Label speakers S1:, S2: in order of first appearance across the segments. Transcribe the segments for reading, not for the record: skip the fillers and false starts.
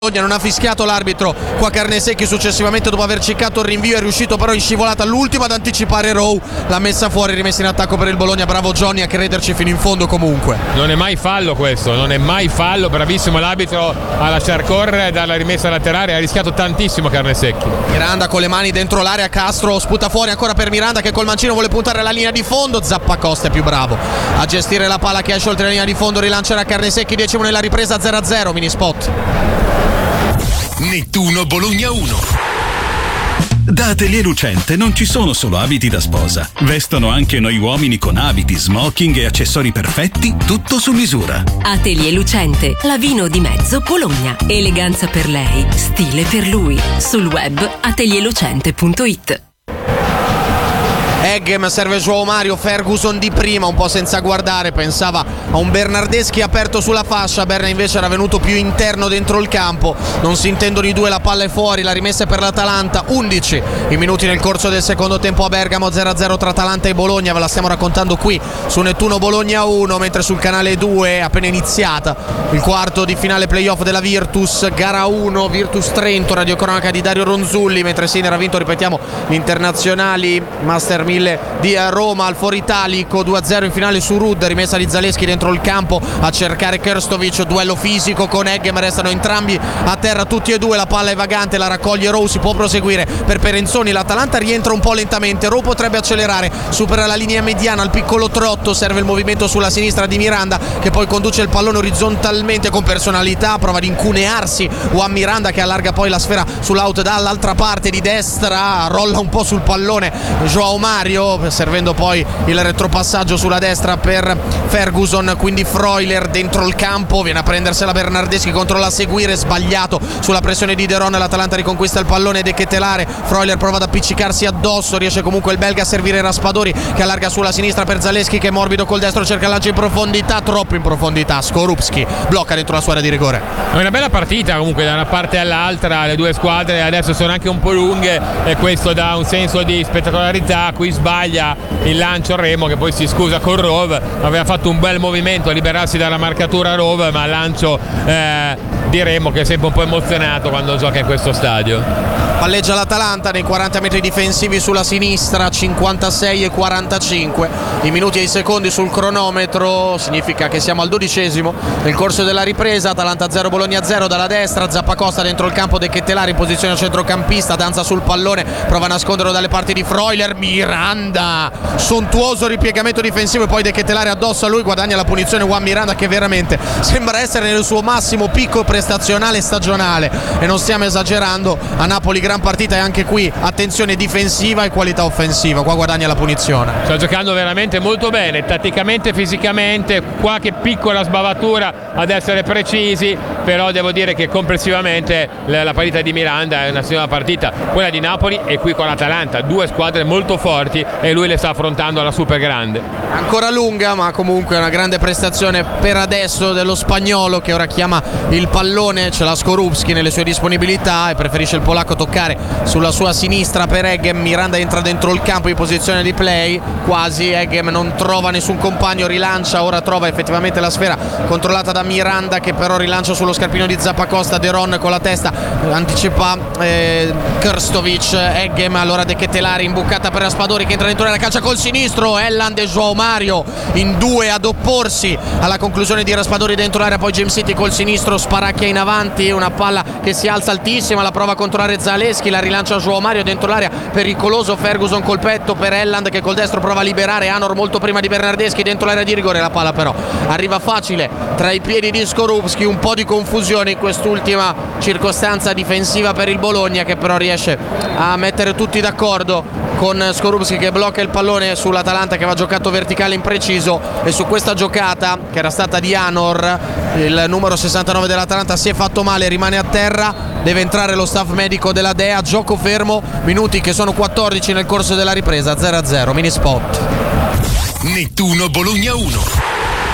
S1: Non ha fischiato l'arbitro qua Carnesecchi, successivamente dopo aver ciccato il rinvio è riuscito però in scivolata all'ultimo ad anticipare Rowe, l'ha messa fuori, rimessa in attacco per il Bologna. Bravo Johnny a crederci fino in fondo. Comunque
S2: non è mai fallo questo, non è mai fallo, bravissimo l'arbitro a lasciar correre dalla rimessa laterale, ha rischiato tantissimo Carnesecchi.
S1: Miranda con le mani dentro l'area, Castro sputa fuori ancora per Miranda che col mancino vuole puntare alla linea di fondo. Zappacosta è più bravo a gestire la palla che esce oltre la linea di fondo, rilancerà Carnesecchi, 10 nella ripresa, 0-0, mini spot.
S3: Nettuno Bologna 1. Da Atelier Lucente non ci sono solo abiti da sposa, vestono anche noi uomini con abiti, smoking e accessori perfetti, tutto su misura.
S4: Atelier Lucente, la Vino di Mezzo Bologna. Eleganza per lei, stile per lui. Sul web atelierlucente.it.
S1: Eggem serve João Mario, Ferguson di prima, un po' senza guardare, pensava a un Bernardeschi aperto sulla fascia. Berna invece era venuto più interno dentro il campo, non si intendono i due, la palla è fuori, la rimessa è per l'Atalanta. 11 i minuti nel corso del secondo tempo a Bergamo, 0-0 tra Atalanta e Bologna. Ve la stiamo raccontando qui su Nettuno Bologna 1, mentre sul canale 2 è appena iniziata il quarto di finale playoff della Virtus, gara 1, Virtus Trento, radiocronaca di Dario Ronzulli, mentre Sinner ha vinto, ripetiamo, gli internazionali Master 1000 di Roma al Foro Italico, 2-0 in finale su Rud, rimessa di Zaleschi dentro il campo a cercare Krstovic, duello fisico con Eggem, restano entrambi a terra tutti e due, la palla è vagante, la raccoglie Rowe, si può proseguire per Perenzoni, l'Atalanta rientra un po' lentamente, Rowe potrebbe accelerare, supera la linea mediana al piccolo trotto, serve il movimento sulla sinistra di Miranda che poi conduce il pallone orizzontalmente con personalità, prova ad incunearsi Juan Miranda che allarga poi la sfera sull'out dall'altra parte di destra, rolla un po' sul pallone João Mario, servendo poi il retropassaggio sulla destra per Ferguson, quindi Freuler dentro il campo, viene a prendersela Bernardeschi, controlla a seguire, sbagliato sulla pressione di De Ron, l'Atalanta riconquista il pallone, De Ketelare, Freuler prova ad appiccicarsi addosso, riesce comunque il belga a servire Raspadori che allarga sulla sinistra per Zaleschi che è morbido col destro, cerca il lancio in profondità, troppo in profondità, Skorupski blocca dentro la sua area di rigore.
S2: È una bella partita comunque da una parte all'altra, le due squadre adesso sono anche un po' lunghe e questo dà un senso di spettacolarità. Qui sbaglia il lancio Remo che poi si scusa con Rove, aveva fatto un bel movimento a liberarsi dalla marcatura Rove, ma il lancio di Remo che è sempre un po' emozionato quando gioca in questo stadio.
S1: Palleggia l'Atalanta nei 40 metri difensivi sulla sinistra, 56 e 45 i minuti e i secondi sul cronometro, significa che siamo al 12° nel corso della ripresa. Atalanta 0 Bologna 0 dalla destra, Zappacosta dentro il campo, De Ketelare in posizione centrocampista, danza sul pallone, prova a nasconderlo dalle parti di Freuler, Miranda, sontuoso ripiegamento difensivo e poi De Ketelare addosso a lui, guadagna la punizione Juan Miranda che veramente sembra essere nel suo massimo picco prestazionale stagionale e non stiamo esagerando. A Napoli gran partita e anche qui attenzione difensiva e qualità offensiva, qua guadagna la punizione.
S2: Sta giocando veramente molto bene, tatticamente, fisicamente, qualche piccola sbavatura ad essere precisi, però devo dire che complessivamente la partita di Miranda è una signora partita, quella di Napoli e qui con l'Atalanta, due squadre molto forti e lui le sta affrontando alla super grande.
S1: Ancora lunga ma comunque una grande prestazione per adesso dello spagnolo che ora chiama il pallone, ce l'ha Skorupski nelle sue disponibilità e preferisce il polacco toccare sulla sua sinistra per Eggem. Miranda entra dentro il campo in posizione di play, quasi Eggem non trova nessun compagno, rilancia, ora trova effettivamente la sfera controllata da Miranda che però rilancia sullo scarpino di Zappacosta, De Ron con la testa anticipa Krstovic, Eggem, allora De Ketelare imbucata per Raspadori che entra dentro la calcia col sinistro, Elland e João Mario in due ad opporsi alla conclusione di Raspadori dentro l'area, poi James City col sinistro sparacchia in avanti, una palla che si alza altissima, la prova a controllare Zaleschi, la rilancia João Mario dentro l'area, pericoloso Ferguson col petto per Elland che col destro prova a liberare Anor molto prima di Bernardeschi dentro l'area di rigore, la palla però arriva facile tra i piedi di Skorupski, un po' di confusione in quest'ultima circostanza difensiva per il Bologna che però riesce a mettere tutti d'accordo con Skorupski che blocca il pallone sull'Atalanta che va giocato verticale impreciso e su questa giocata che era stata di Anor il numero 69 dell'Atalanta si è fatto male, rimane a terra, deve entrare lo staff medico della Dea, gioco fermo, minuti che sono 14 nel corso della ripresa, 0-0, mini spot.
S3: Nettuno Bologna 1.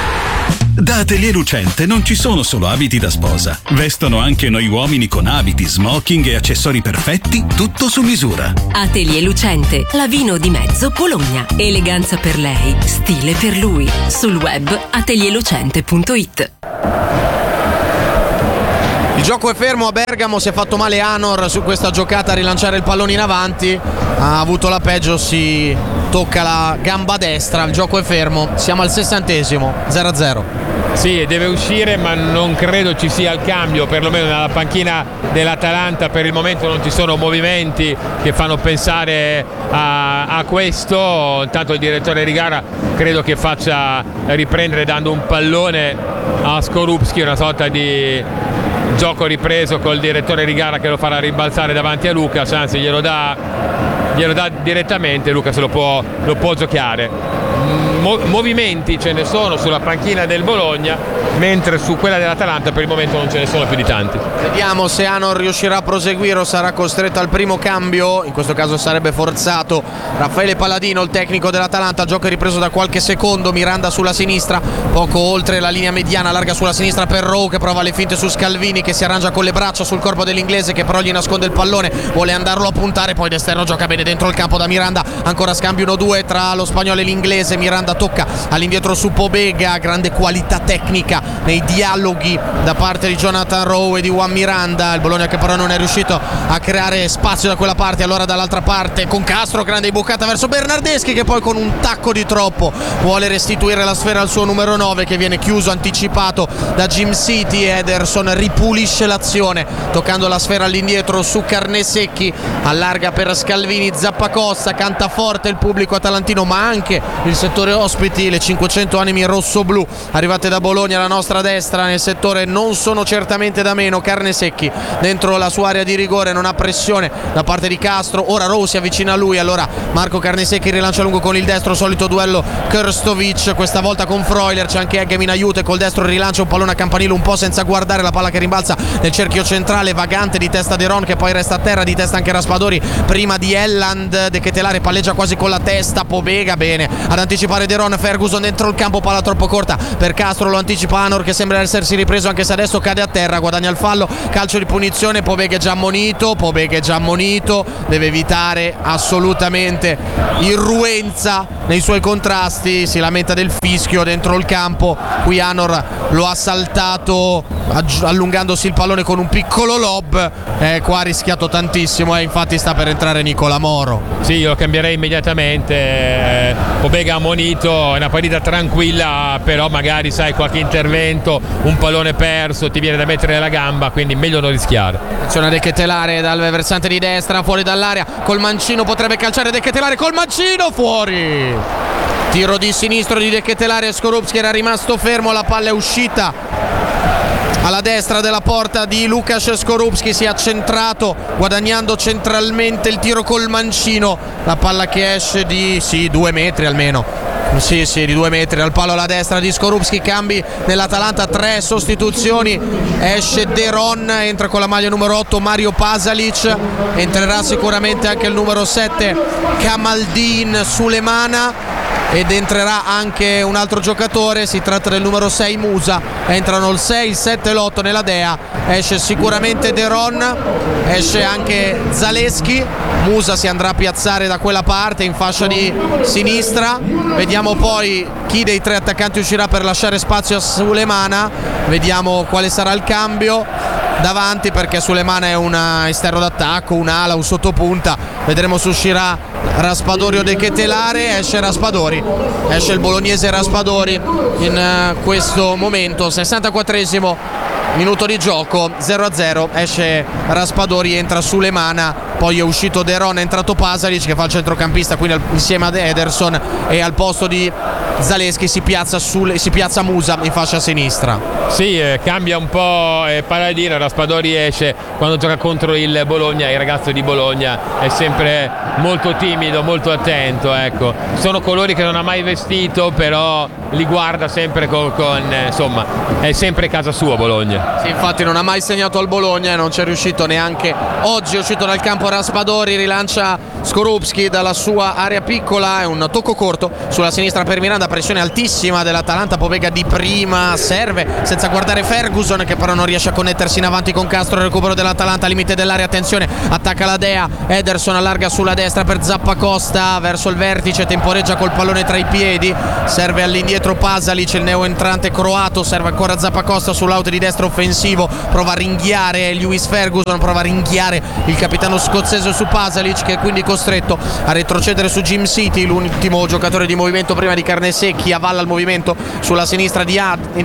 S3: Da Atelier Lucente non ci sono solo abiti da sposa, vestono anche noi uomini con abiti, smoking e accessori perfetti, tutto su misura.
S4: Atelier Lucente, la Vino di Mezzo Bologna. Eleganza per lei, stile per lui. Sul web atelierlucente.it.
S1: Il gioco è fermo a Bergamo, si è fatto male Anor su questa giocata a rilanciare il pallone in avanti, ha avuto la peggio, si tocca la gamba destra, il gioco è fermo, siamo al 60esimo, 0-0.
S2: Sì, deve uscire, ma non credo ci sia il cambio, perlomeno nella panchina dell'Atalanta per il momento non ci sono movimenti che fanno pensare a questo. Intanto il direttore di gara credo che faccia riprendere dando un pallone a Skorupski, una sorta di gioco ripreso col direttore di gara che lo farà rimbalzare davanti a Lucas, anzi glielo dà direttamente, Lucas lo può giocare. Movimenti ce ne sono sulla panchina del Bologna, mentre su quella dell'Atalanta per il momento non ce ne sono più di tanti.
S1: Vediamo se Anor riuscirà a proseguire o sarà costretto al primo cambio, in questo caso sarebbe forzato. Raffaele Paladino, il tecnico dell'Atalanta, gioco è ripreso da qualche secondo, Miranda sulla sinistra, poco oltre la linea mediana, larga sulla sinistra per Rowe che prova le finte su Scalvini che si arrangia con le braccia sul corpo dell'inglese che però gli nasconde il pallone, vuole andarlo a puntare, poi d'esterno gioca bene dentro il campo da Miranda, ancora scambio 1-2 tra lo spagnolo e l'inglese, Miranda tocca all'indietro su Pobega, grande qualità tecnica nei dialoghi da parte di Jonathan Rowe e di Juan Miranda, il Bologna che però non è riuscito a creare spazio da quella parte, allora dall'altra parte con Castro, grande imboccata verso Bernardeschi che poi con un tacco di troppo vuole restituire la sfera al suo numero 9 che viene chiuso, anticipato da Jim City. Ederson ripulisce l'azione toccando la sfera all'indietro su Carnesecchi, allarga per Scalvini, Zappacosta, canta forte il pubblico atalantino ma anche il settore ospiti, le 500 anime rosso-blu arrivate da Bologna alla nostra destra nel settore non sono certamente da meno. Carnesecchi dentro la sua area di rigore, non ha pressione da parte di Castro, ora Rowe si avvicina a lui, allora Marco Carnesecchi rilancia lungo con il destro, solito duello Krstovic, questa volta con Freuler, c'è anche Eggem in aiuto e col destro rilancia un pallone a campanile un po' senza guardare, la palla che rimbalza nel cerchio centrale, vagante di testa De Ron che poi resta a terra, di testa anche Raspadori prima di Elland, De Ketelare palleggia quasi con la testa, Pobega bene ad anticipare De Ron, Ferguson dentro il campo, palla troppo corta per Castro, lo anticipa Anor che sembra essersi ripreso anche se adesso cade a terra, guadagna il fallo, calcio di punizione, Pobega è già ammonito, deve evitare assolutamente irruenza nei suoi contrasti, si lamenta del fischio dentro il campo, qui Anor lo ha saltato allungandosi il pallone con un piccolo lob, qua ha rischiato tantissimo e infatti sta per entrare Nicola Moro.
S2: Sì, io lo cambierei immediatamente, Pobega ammonito, è una partita tranquilla, però magari sai qualche intervento, un pallone perso, ti viene da mettere la gamba, quindi meglio non rischiare.
S1: Attenzione De Ketelare dal versante di destra, fuori dall'area, col mancino potrebbe calciare De Ketelare, col mancino fuori! Tiro di sinistro di De Ketelare, Skorupski era rimasto fermo, la palla è uscita alla destra della porta di Lukas Skorupski, si è accentrato guadagnando centralmente il tiro col mancino, la palla che esce di 2 metri almeno, di 2 metri al palo alla destra di Skorupski, cambi nell'Atalanta, 3 sostituzioni, esce De Ron, entra con la maglia numero 8 Mario Pasalic, entrerà sicuramente anche il numero 7 Kamaldeen Sulemana ed entrerà anche un altro giocatore, si tratta del numero 6 Musa, entrano il 6, il 7 e l'8 nella Dea, esce sicuramente De Ron, esce anche Zaleschi, Musa si andrà a piazzare da quella parte in fascia di sinistra, vediamo poi chi dei 3 attaccanti uscirà per lasciare spazio a Sulemana, vediamo quale sarà il cambio davanti perché Sulemana è un esterno d'attacco, un'ala, un sottopunta, vedremo se uscirà Raspadori o De Ketelare, esce Raspadori, esce il bolognese Raspadori in questo momento, 64esimo minuto di gioco, 0-0, esce Raspadori, entra Sulemana, poi è uscito De Ron, è entrato Pasalic che fa il centrocampista, quindi insieme ad Ederson, e al posto di Zaleschi si piazza Musa in fascia sinistra.
S2: Sì, cambia un po' Paladino, Raspadori esce quando gioca contro il Bologna, il ragazzo di Bologna è sempre molto timido, molto attento, ecco. Sono colori che non ha mai vestito, però li guarda sempre insomma, è sempre casa sua Bologna.
S1: Sì, infatti non ha mai segnato al Bologna e non c'è riuscito neanche oggi, è uscito dal campo Raspadori, rilancia Skorupski dalla sua area piccola, è un tocco corto sulla sinistra per Miranda, seconda, pressione altissima dell'Atalanta. Pobega di prima, serve senza guardare Ferguson, che però non riesce a connettersi in avanti con Castro. Recupero dell'Atalanta, limite dell'area, attenzione, attacca la Dea, Ederson allarga sulla destra per Zappacosta verso il vertice, temporeggia col pallone tra i piedi, serve all'indietro Pasalic, il neo entrante croato, serve ancora Zappacosta sull'out di destra offensivo, prova a ringhiare Lewis Ferguson, prova a ringhiare il capitano scozzese su Pasalic, che è quindi costretto a retrocedere su Jim City, l'ultimo giocatore di movimento prima di Carnesecchi, avvalla il movimento sulla sinistra di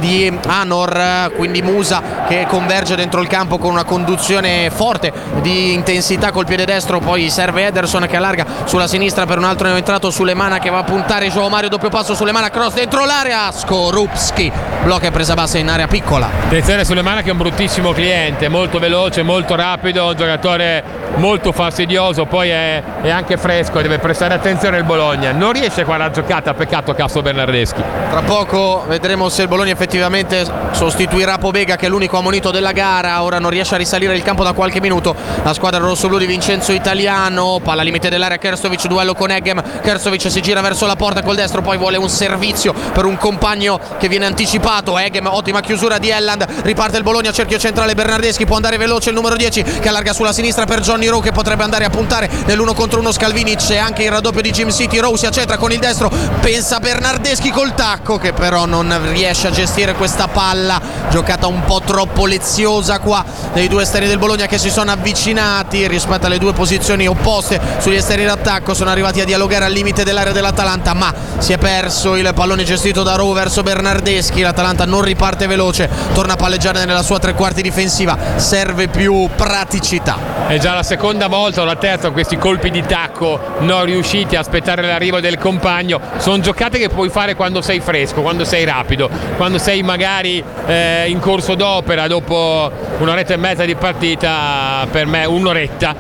S1: Anor, quindi Musa che converge dentro il campo con una conduzione forte di intensità col piede destro, poi serve Ederson che allarga sulla sinistra per un altro neoentrato, Sulemana che va a puntare, João Mario doppio passo, Sulemana cross dentro l'area, Skorupski blocca e presa bassa in area piccola.
S2: Attenzione Sulemana che è un bruttissimo cliente, molto veloce, molto rapido, un giocatore molto fastidioso, poi è anche fresco, deve prestare attenzione il Bologna, non riesce qua la giocata, peccato Castro Bernardeschi.
S1: Tra poco vedremo se il Bologna effettivamente sostituirà Pobega, che è l'unico ammonito della gara, ora non riesce a risalire il campo da qualche minuto la squadra rossoblù di Vincenzo Italiano, palla limite dell'area, Krstovic, duello con Eghem, Krstovic si gira verso la porta col destro, poi vuole un servizio per un compagno che viene anticipato, Eghem, ottima chiusura di Elland, riparte il Bologna, cerchio centrale, Bernardeschi può andare veloce, il numero 10 che allarga sulla sinistra per Johnny Rowe, che potrebbe andare a puntare nell'1 contro 1 Scalvinic, e anche il raddoppio di Jim City. Rowe si accentra con il destro, pensa Bernardeschi col tacco, che però non riesce a gestire questa palla, giocata un po' troppo leziosa qua dei due esterni del Bologna che si sono avvicinati rispetto alle due posizioni opposte sugli esterni d'attacco, sono arrivati a dialogare al limite dell'area dell'Atalanta, ma si è perso il pallone gestito da Rowe verso Bernardeschi, l'Atalanta non riparte veloce, torna a palleggiare nella sua tre quarti difensiva, serve più praticità.
S2: È già la seconda volta o la terza questi colpi di tacco non riusciti a aspettare l'arrivo del compagno, sono giocate che puoi fare quando sei fresco, quando sei rapido, quando sei magari in corso d'opera, dopo un'oretta e mezza di partita, per me un'oretta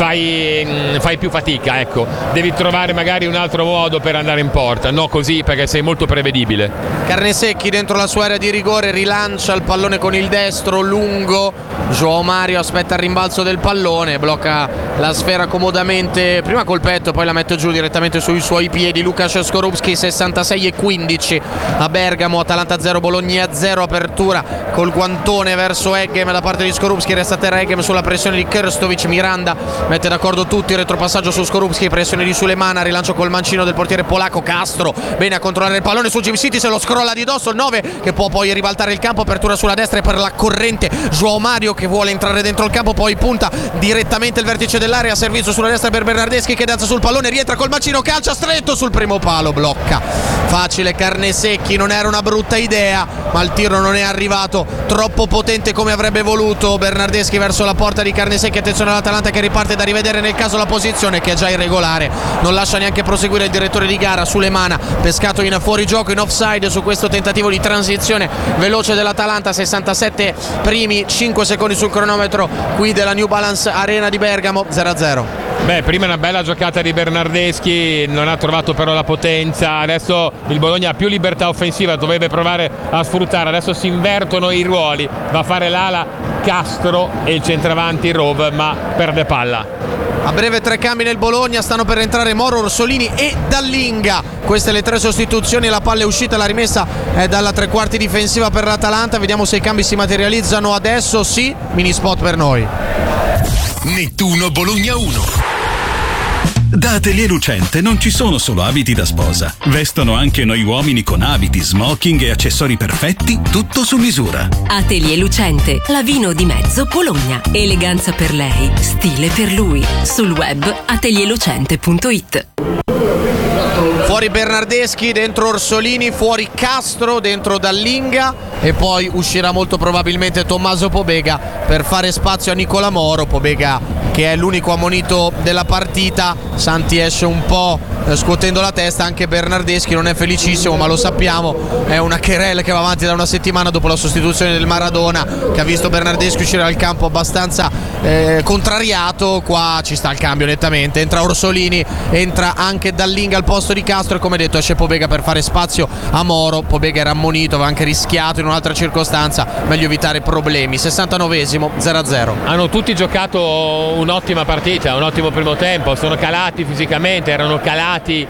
S2: fai più fatica, ecco, devi trovare magari un altro modo per andare in porta, no così perché sei molto prevedibile.
S1: Carnesecchi dentro la sua area di rigore, rilancia il pallone con il destro lungo, João Mario aspetta il rimbalzo del pallone, blocca la sfera comodamente prima col petto, poi la mette giù direttamente sui suoi piedi. Łukasz Skorupski, 66-15 a Bergamo, Atalanta 0 Bologna 0, apertura col guantone verso Eghem da parte di Skorupski, resta a terra Eghem sulla pressione di Krstovic, Miranda mette d'accordo tutti, retropassaggio su Skorupski, pressione di Sulemana, rilancio col mancino del portiere polacco, Castro bene a controllare il pallone su Jim City, se lo scrolla di dosso il 9 che può poi ribaltare il campo, apertura sulla destra e per la corrente João Mario che vuole entrare dentro il campo, poi punta direttamente il vertice dell'area, servizio sulla destra per Bernardeschi che danza sul pallone, rientra col mancino, calcia stretto sul primo palo, blocca facile Carnesecchi, non era una brutta idea ma il tiro non è arrivato troppo potente come avrebbe voluto Bernardeschi verso la porta di Carnesecchi. Attenzione all'Atalanta che riparte, da rivedere nel caso la posizione che è già irregolare, non lascia neanche proseguire il direttore di gara, Sulemana pescato in fuorigioco, in offside su questo tentativo di transizione veloce dell'Atalanta. 67 primi, 5 secondi sul cronometro qui della New Balance Arena di Bergamo, 0-0.
S2: Beh, prima una bella giocata di Bernardeschi, non ha trovato però la potenza, adesso il Bologna ha più libertà offensiva, dovrebbe provare a sfruttare, adesso si invertono i ruoli, va a fare l'ala Castro e il centravanti Rowe, ma perde palla.
S1: A breve 3 cambi nel Bologna, stanno per entrare Moro, Orsolini e Dallinga. Queste le 3 sostituzioni, la palla è uscita, la rimessa è dalla tre quarti difensiva per l'Atalanta. Vediamo se i cambi si materializzano adesso. Sì, mini spot per noi.
S3: Nettuno Bologna 1. Da Atelier Lucente non ci sono solo abiti da sposa. Vestono anche noi uomini con abiti, smoking e accessori perfetti, tutto su misura.
S4: Atelier Lucente, Lavino di Mezzo, Bologna. Eleganza per lei, stile per lui. Sul web atelierlucente.it.
S1: Fuori Bernardeschi, dentro Orsolini, fuori Castro, dentro Dallinga e poi uscirà molto probabilmente Tommaso Pobega per fare spazio a Nicola Moro. Pobega che è l'unico ammonito della partita, Santi esce un po' scuotendo la testa, anche Bernardeschi non è felicissimo, ma lo sappiamo, è una querela che va avanti da una settimana dopo la sostituzione del Maradona che ha visto Bernardeschi uscire dal campo abbastanza contrariato. Qua ci sta il cambio nettamente, entra Orsolini, entra anche Dallinga al posto di Castro e come detto esce Pobega per fare spazio a Moro. Pobega era ammonito, aveva anche rischiato in un'altra circostanza, meglio evitare problemi. 69esimo, 0-0.
S2: Hanno tutti giocato un'ottima partita, un ottimo primo tempo, sono calati fisicamente, erano calati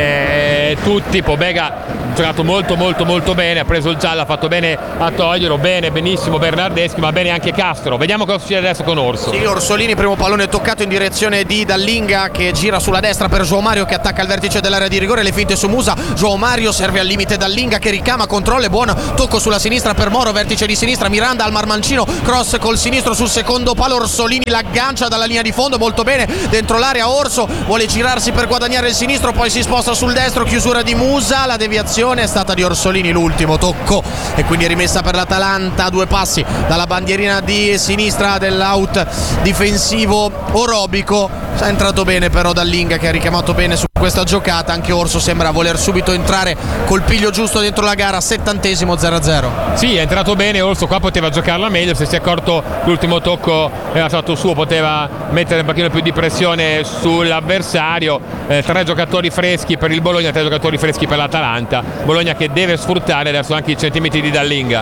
S2: tutti. Pobega ha giocato molto bene, ha preso il giallo, ha fatto bene a toglierlo, benissimo Bernardeschi, ma bene anche Castro. Vediamo cosa succede adesso con Orso.
S1: Sì, Orsolini, primo pallone toccato in direzione di Dallinga che gira sulla destra per João Mario che attacca al vertice dell'area di rigore, le finte su Musa, João Mario serve al limite Dallinga che ricama, controlla e buono tocco sulla sinistra per Moro, vertice di sinistra, Miranda al Marmancino, cross col sinistro sul secondo palo, Orsolini l'aggancia dalla linea di fondo, molto bene dentro l'area, Orso vuole girarsi per guadagnare il sinistro, poi si sposta sul destro, chiusura di Musa, la deviazione è stata di Orsolini, l'ultimo tocco e quindi rimessa per l'Atalanta a 2 passi dalla bandierina di sinistra dell'out difensivo orobico. È entrato bene però Dallinga che ha richiamato bene su questa giocata, anche Orso sembra voler subito entrare col piglio giusto dentro la gara, 70esimo 0-0.
S2: Sì, è entrato bene Orso, qua poteva giocarla meglio, se si è accorto l'ultimo tocco era stato suo, poteva mettere un pochino più di pressione sull'avversario. 3 giocatori freschi per il Bologna, 3 giocatori freschi per l'Atalanta. Bologna che deve sfruttare adesso anche i centimetri di Dallinga.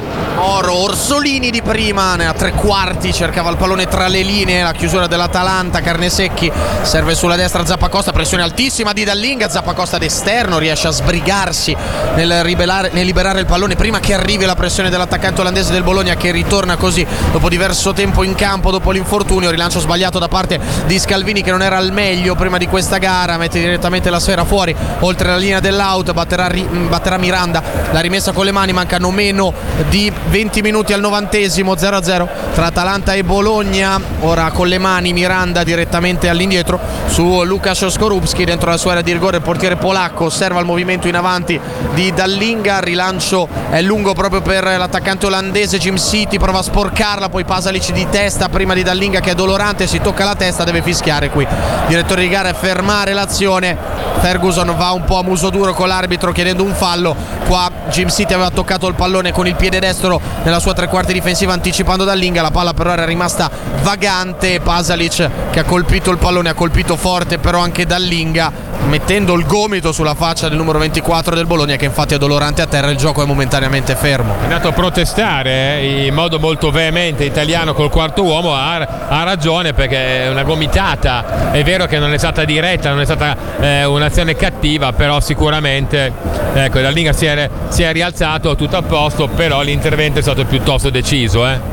S1: Orsolini di prima, a 3/4 cercava il pallone tra le linee, la chiusura dell'Atalanta, Carnesecchi serve sulla destra Zappacosta, pressione altissima di Dallinga, Zappacosta d'esterno riesce a sbrigarsi nel liberare il pallone prima che arrivi la pressione dell'attaccante olandese del Bologna che ritorna così dopo diverso tempo in campo dopo l'infortunio, rilancio sbagliato da parte di Scalvini che non era al meglio prima di questa gara, mette direttamente la sfera fuori oltre la linea dell'out, batterà Miranda, la rimessa con le mani, mancano meno di 20 minuti al 90esimo, 0-0 tra Atalanta e Bologna. Ora con le mani Miranda direttamente all'indietro su Łukasz Skorupski dentro la sua area di rigore, il portiere polacco osserva il movimento in avanti di Dallinga, il rilancio è lungo proprio per l'attaccante olandese, Jim City prova a sporcarla, poi Pasalic di testa prima di Dallinga che è dolorante, si tocca la testa, deve fischiare qui direttore di gara e fermare l'azione. Ferguson va un po' a muso duro con l'arbitro chiedendo un fallo, qua Jim City aveva toccato il pallone con il piede destro nella sua 3/4 difensiva anticipando Dallinga, la palla però era rimasta vagante, Pasalic che ha colpito il pallone, ha colpito forte però anche Dallinga mettendo il gomito sulla faccia del numero 24 del Bologna che infatti è dolorante a terra, il gioco è momentaneamente fermo.
S2: È andato a protestare in modo molto veemente Italiano col quarto uomo, ha ragione perché è una gomitata, è vero che non è stata diretta, non è stata un'azione cattiva, però sicuramente ecco, Dallinga si è rialzato, tutto a posto, però l'intervento è stato piuttosto deciso.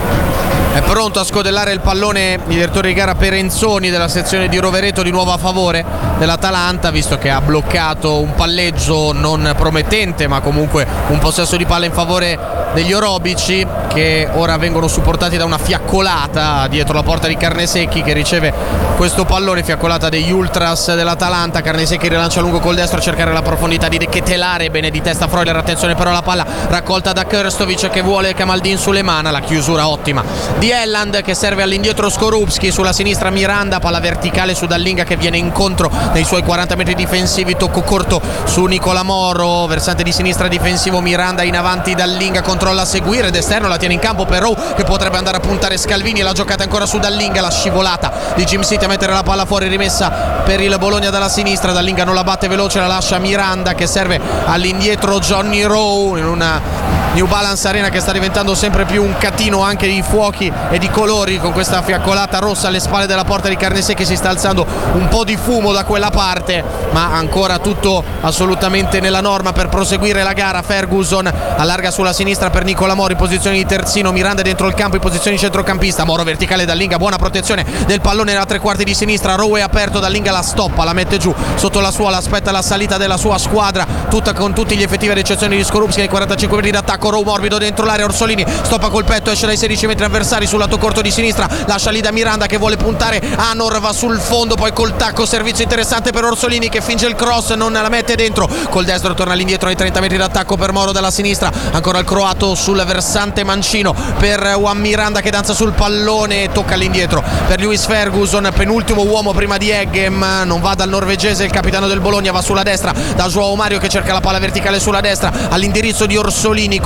S1: È pronto a scodellare il pallone il direttore di gara Perenzoni della sezione di Rovereto, di nuovo a favore dell'Atalanta visto che ha bloccato un palleggio non promettente ma comunque un possesso di palla in favore degli orobici che ora vengono supportati da una fiaccolata dietro la porta di Carnesecchi che riceve questo pallone, fiaccolata degli ultras dell'Atalanta. Carnesecchi rilancia lungo col destro a cercare la profondità di Ketelare, bene di testa Freuler, attenzione però la palla raccolta da Krstovic che vuole Kamaldin Sulemana, la chiusura ottima di Elland che serve all'indietro Skorupski, sulla sinistra Miranda, palla verticale su Dallinga che viene incontro nei suoi 40 metri difensivi, tocco corto su Nicola Moro, versante di sinistra difensivo, Miranda in avanti, Dallinga controlla a seguire, d'esterno la tiene in campo Perou che potrebbe andare a puntare Scalvini, la giocata ancora su Dallinga, la scivolata di Jim City a mettere la palla fuori, rimessa per il Bologna dalla sinistra, Dallinga non la batte veloce, la lascia Miranda che serve all'indietro Johnny Rowe in una New Balance Arena che sta diventando sempre più un catino anche di fuochi e di colori con questa fiaccolata rossa alle spalle della porta di Carnesecchi, si sta alzando un po' di fumo da quella parte ma ancora tutto assolutamente nella norma per proseguire la gara. Ferguson allarga sulla sinistra per Nicola Moro in posizione di terzino, Miranda dentro il campo in posizione di centrocampista, Moro verticale, Dallinga buona protezione del pallone nella 3/4 di sinistra, Rowe è aperto, Dallinga la stoppa, la mette giù sotto la suola, aspetta la salita della sua squadra tutta con tutti gli effettivi ad eccezione di Skorupski nei 45 metri d'attacco, Rowe morbido dentro l'area, Orsolini stoppa col petto, esce dai 16 metri avversari sul lato corto di sinistra, lascia lì da Miranda che vuole puntare, Anor va sul fondo, poi col tacco, servizio interessante per Orsolini che finge il cross, non la mette dentro, col destro torna all'indietro ai 30 metri d'attacco per Moro dalla sinistra, ancora il croato sul versante mancino per Juan Miranda che danza sul pallone, tocca all'indietro per Lewis Ferguson, penultimo uomo prima di Eggem, non va dal norvegese, il capitano del Bologna va sulla destra da João Mario che cerca la palla verticale sulla destra all'indirizzo di Orsolini,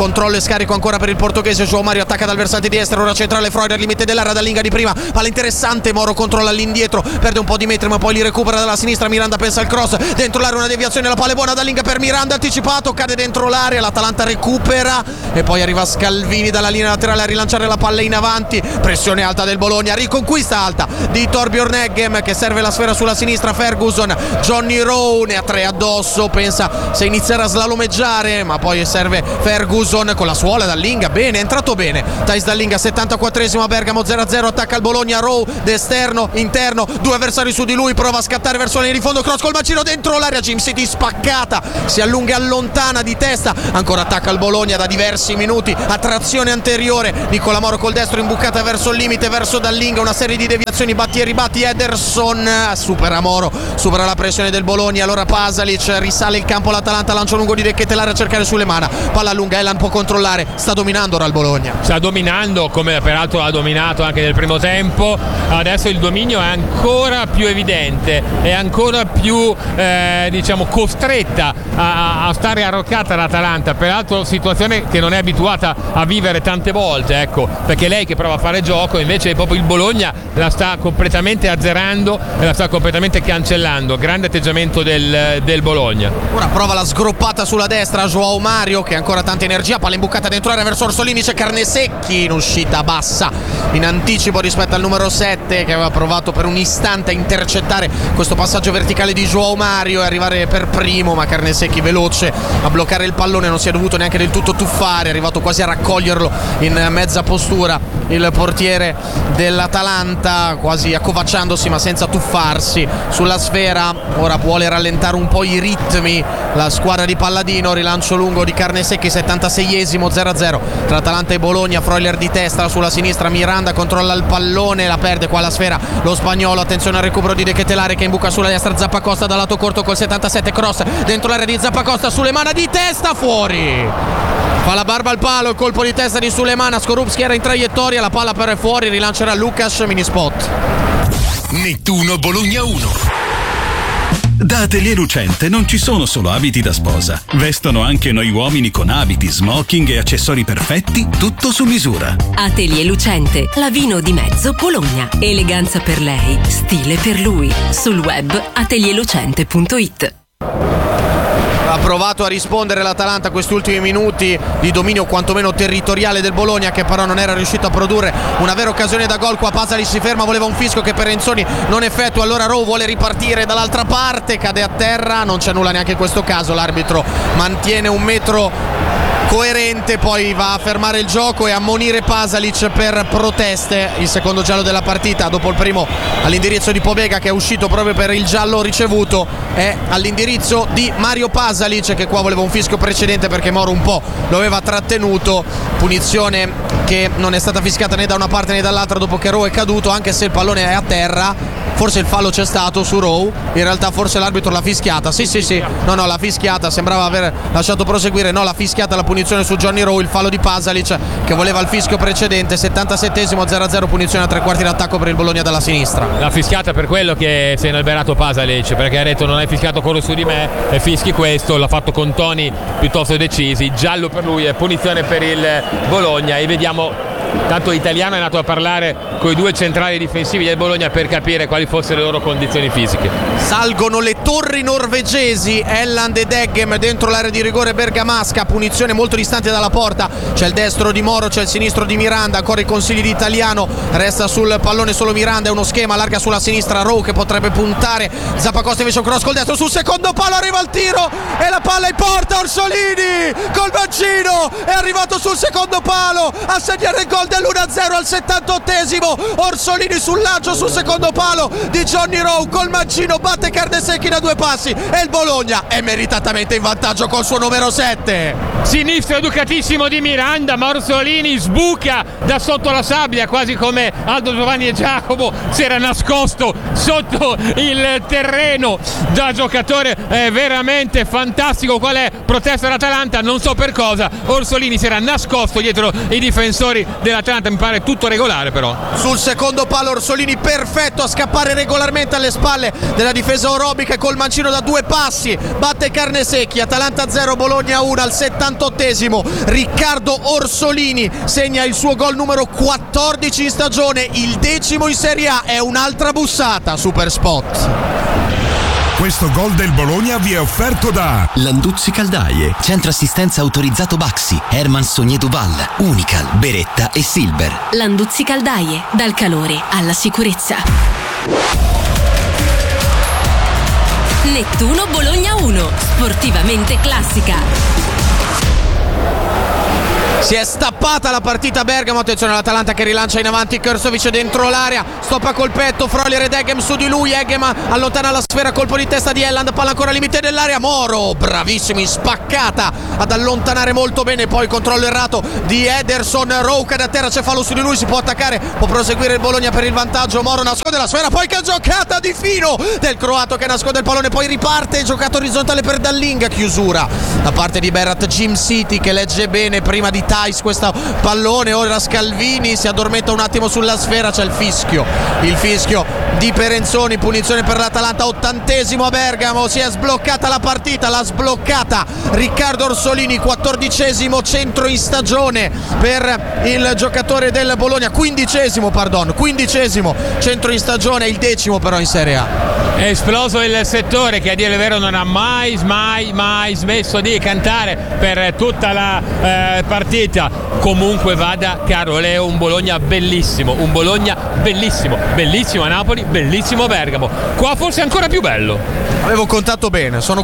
S1: controllo e scarico ancora per il portoghese. João Mario attacca dal versante di destra, ora centrale Freuler al limite dell'area, Dallinga di prima, palla interessante, Moro controlla all'indietro, perde un po' di metri ma poi li recupera dalla sinistra. Miranda pensa al cross, dentro l'area una deviazione, la palla è buona, Dallinga per Miranda, anticipato, cade dentro l'area, l'Atalanta recupera e poi arriva Scalvini dalla linea laterale a rilanciare la palla in avanti. Pressione alta del Bologna, riconquista alta di Torbjörn Eggem che serve la sfera sulla sinistra. Ferguson, Johnny Rowe ne ha 3 addosso, pensa se iniziare a slalomeggiare, ma poi serve Ferguson con la suola. Dallinga bene, è entrato bene Thijs Dallinga. 74esimo a Bergamo, 0-0, attacca il Bologna. Rowe d'esterno, interno, 2 avversari su di lui, prova a scattare verso la linea di fondo, cross col bacino dentro l'area, Jim City spaccata, si allunga e allontana di testa, ancora attacca il Bologna da diversi minuti a trazione anteriore. Nicola Moro col destro, imbucata verso il limite, verso Dallinga, una serie di deviazioni, batti e ribatti. Ederson supera Moro, supera la pressione del Bologna. Allora Pasalic, risale il campo l'Atalanta, lancio lungo di De Ketelaere a cercare Sulemana, palla lunga, Elan può controllare, sta dominando ora il Bologna,
S2: sta dominando come peraltro ha dominato anche nel primo tempo. Adesso il dominio è ancora più evidente, è ancora più diciamo costretta a stare arroccata l'Atalanta, peraltro situazione che non è abituata a vivere tante volte, ecco, perché lei che prova a fare gioco, invece proprio il Bologna la sta completamente azzerando e la sta completamente cancellando. Grande atteggiamento del Bologna.
S1: Ora prova la sgroppata sulla destra João Mario che ha ancora tanta energia, palla imbucata dentro area verso Orsolini, c'è Carnesecchi in uscita bassa in anticipo rispetto al numero 7 che aveva provato per un istante a intercettare questo passaggio verticale di João Mario e arrivare per primo, ma Carnesecchi veloce a bloccare il pallone, non si è dovuto neanche del tutto tuffare, è arrivato quasi a raccoglierlo in mezza postura il portiere dell'Atalanta, quasi accovacciandosi ma senza tuffarsi sulla sfera. Ora vuole rallentare un po' i ritmi la squadra di Palladino, rilancio lungo di Carnesecchi, 76esimo, 0-0 tra Atalanta e Bologna. Freuler di testa sulla sinistra, Miranda controlla il pallone, la perde qua la sfera lo spagnolo, attenzione al recupero di De Ketelaere che imbuca sulla destra, Zappacosta dal lato corto col 77, cross dentro l'area di Zappacosta, Sulemana di testa, fuori, fa la barba al palo, il colpo di testa di Sulemana, Skorupski era in traiettoria, la palla però è fuori, rilancerà Lucas, mini spot.
S3: Nettuno Bologna 1. Da Atelier Lucente non ci sono solo abiti da sposa, vestono anche noi uomini con abiti, smoking e accessori perfetti, tutto su misura.
S4: Atelier Lucente, la Vino di Mezzo, Bologna. Eleganza per lei, stile per lui. Sul web atelierlucente.it.
S1: Ha provato a rispondere l'Atalanta a questi ultimi minuti di dominio quantomeno territoriale del Bologna, che però non era riuscito a produrre una vera occasione da gol. Qua Pasalic si ferma, voleva un fischio che Perenzoni non effettua, allora Rowe vuole ripartire dall'altra parte, cade a terra, non c'è nulla neanche in questo caso, l'arbitro mantiene un metro coerente, poi va a fermare il gioco e a ammonire Pasalic per proteste. Il secondo giallo della partita, dopo il primo all'indirizzo di Pobega che è uscito proprio per il giallo ricevuto, è all'indirizzo di Mario Pasalic, che qua voleva un fischio precedente perché Moro un po' lo aveva trattenuto. Punizione che non è stata fischiata né da una parte né dall'altra dopo che Rowe è caduto, anche se il pallone è a terra. Forse il fallo c'è stato su Rowe, in realtà forse l'arbitro l'ha fischiata, sì, no l'ha fischiata, sembrava aver lasciato proseguire, no, l'ha fischiata la punizione su Johnny Rowe, il fallo di Pasalic che voleva il fischio precedente. 77esimo, 0-0, punizione a 3 quarti d'attacco per il Bologna dalla sinistra.
S2: L'ha fischiata per quello che si è inalberato Pasalic, perché ha detto non hai fischiato quello su di me e fischi questo, l'ha fatto con toni piuttosto decisi, giallo per lui e punizione per il Bologna. E vediamo, tanto Italiano è andato a parlare con i 2 centrali difensivi del Bologna per capire quali fossero le loro condizioni fisiche.
S1: Salgono le torri norvegesi, Elland ed Eggem dentro l'area di rigore bergamasca, punizione molto distante dalla porta, c'è il destro di Moro, c'è il sinistro di Miranda, ancora i consigli di Italiano, resta sul pallone solo Miranda, è uno schema, larga sulla sinistra Rowe che potrebbe puntare, Zappacosta invece un cross col destro sul secondo palo, arriva il tiro e la palla in porta, Orsolini col mancino è arrivato sul secondo palo a segnare il gol dell'1-0 al 78esimo, Orsolini sul lancio sul secondo palo di Johnny Rowe col mancino, batte Carnesecchi da 2 passi e il Bologna è meritatamente in vantaggio col suo numero 7.
S2: Sinistro educatissimo di Miranda, ma Orsolini sbuca da sotto la sabbia, quasi come Aldo Giovanni e Giacomo si era nascosto sotto il terreno da giocatore veramente fantastico. Qual è protesta dell'Atalanta? Non so per cosa, Orsolini si era nascosto dietro i difensori della dell'Atalanta mi pare tutto regolare, però
S1: sul secondo palo Orsolini perfetto a scappare regolarmente alle spalle della difesa orobica, col mancino da 2 passi batte Carnesecchi. Atalanta 0 Bologna 1 al 78esimo. Riccardo Orsolini segna il suo gol numero 14 in stagione, il 10° in Serie A. È un'altra bussata Superspot.
S5: Questo gol del Bologna vi è offerto da
S6: Landuzzi Caldaie, centro assistenza autorizzato Baxi, Herman Sogné Duval, Unical, Beretta e Silver.
S4: Landuzzi Caldaie, dal calore alla sicurezza. Nettuno Bologna 1, sportivamente classica.
S1: Si è stappata la partita a Bergamo, attenzione all'Atalanta che rilancia in avanti, Krstovic dentro l'area, stoppa col petto, Freuler ed Eghem su di lui, Eghem allontana la sfera, colpo di testa di Elland, palla ancora al limite dell'area, Moro, bravissimo in spaccata ad allontanare molto bene, poi controllo errato di Ederson, Rowe da terra, c'è fallo su di lui, si può attaccare, può proseguire il Bologna per il vantaggio, Moro nasconde la sfera, poi che giocata di fino del croato che nasconde il pallone, poi riparte, giocata orizzontale per Dallinga, chiusura da parte di Berat Jim City che legge bene prima di Thais questo pallone, ora Scalvini si addormenta un attimo sulla sfera, c'è il fischio di Perenzoni, punizione per l'Atalanta, 80esimo a Bergamo, si è sbloccata la partita, l'ha sbloccata Riccardo Orsolini, 14esimo centro in stagione per il giocatore del Bologna, 15esimo centro in stagione, il 10° però in Serie A.
S2: È esploso il settore che a dire il vero non ha mai smesso di cantare per tutta la partita. Comunque vada, caro Leo, un Bologna bellissimo a Napoli, bellissimo a Bergamo, qua forse è ancora più bello.
S1: Avevo contato bene, sono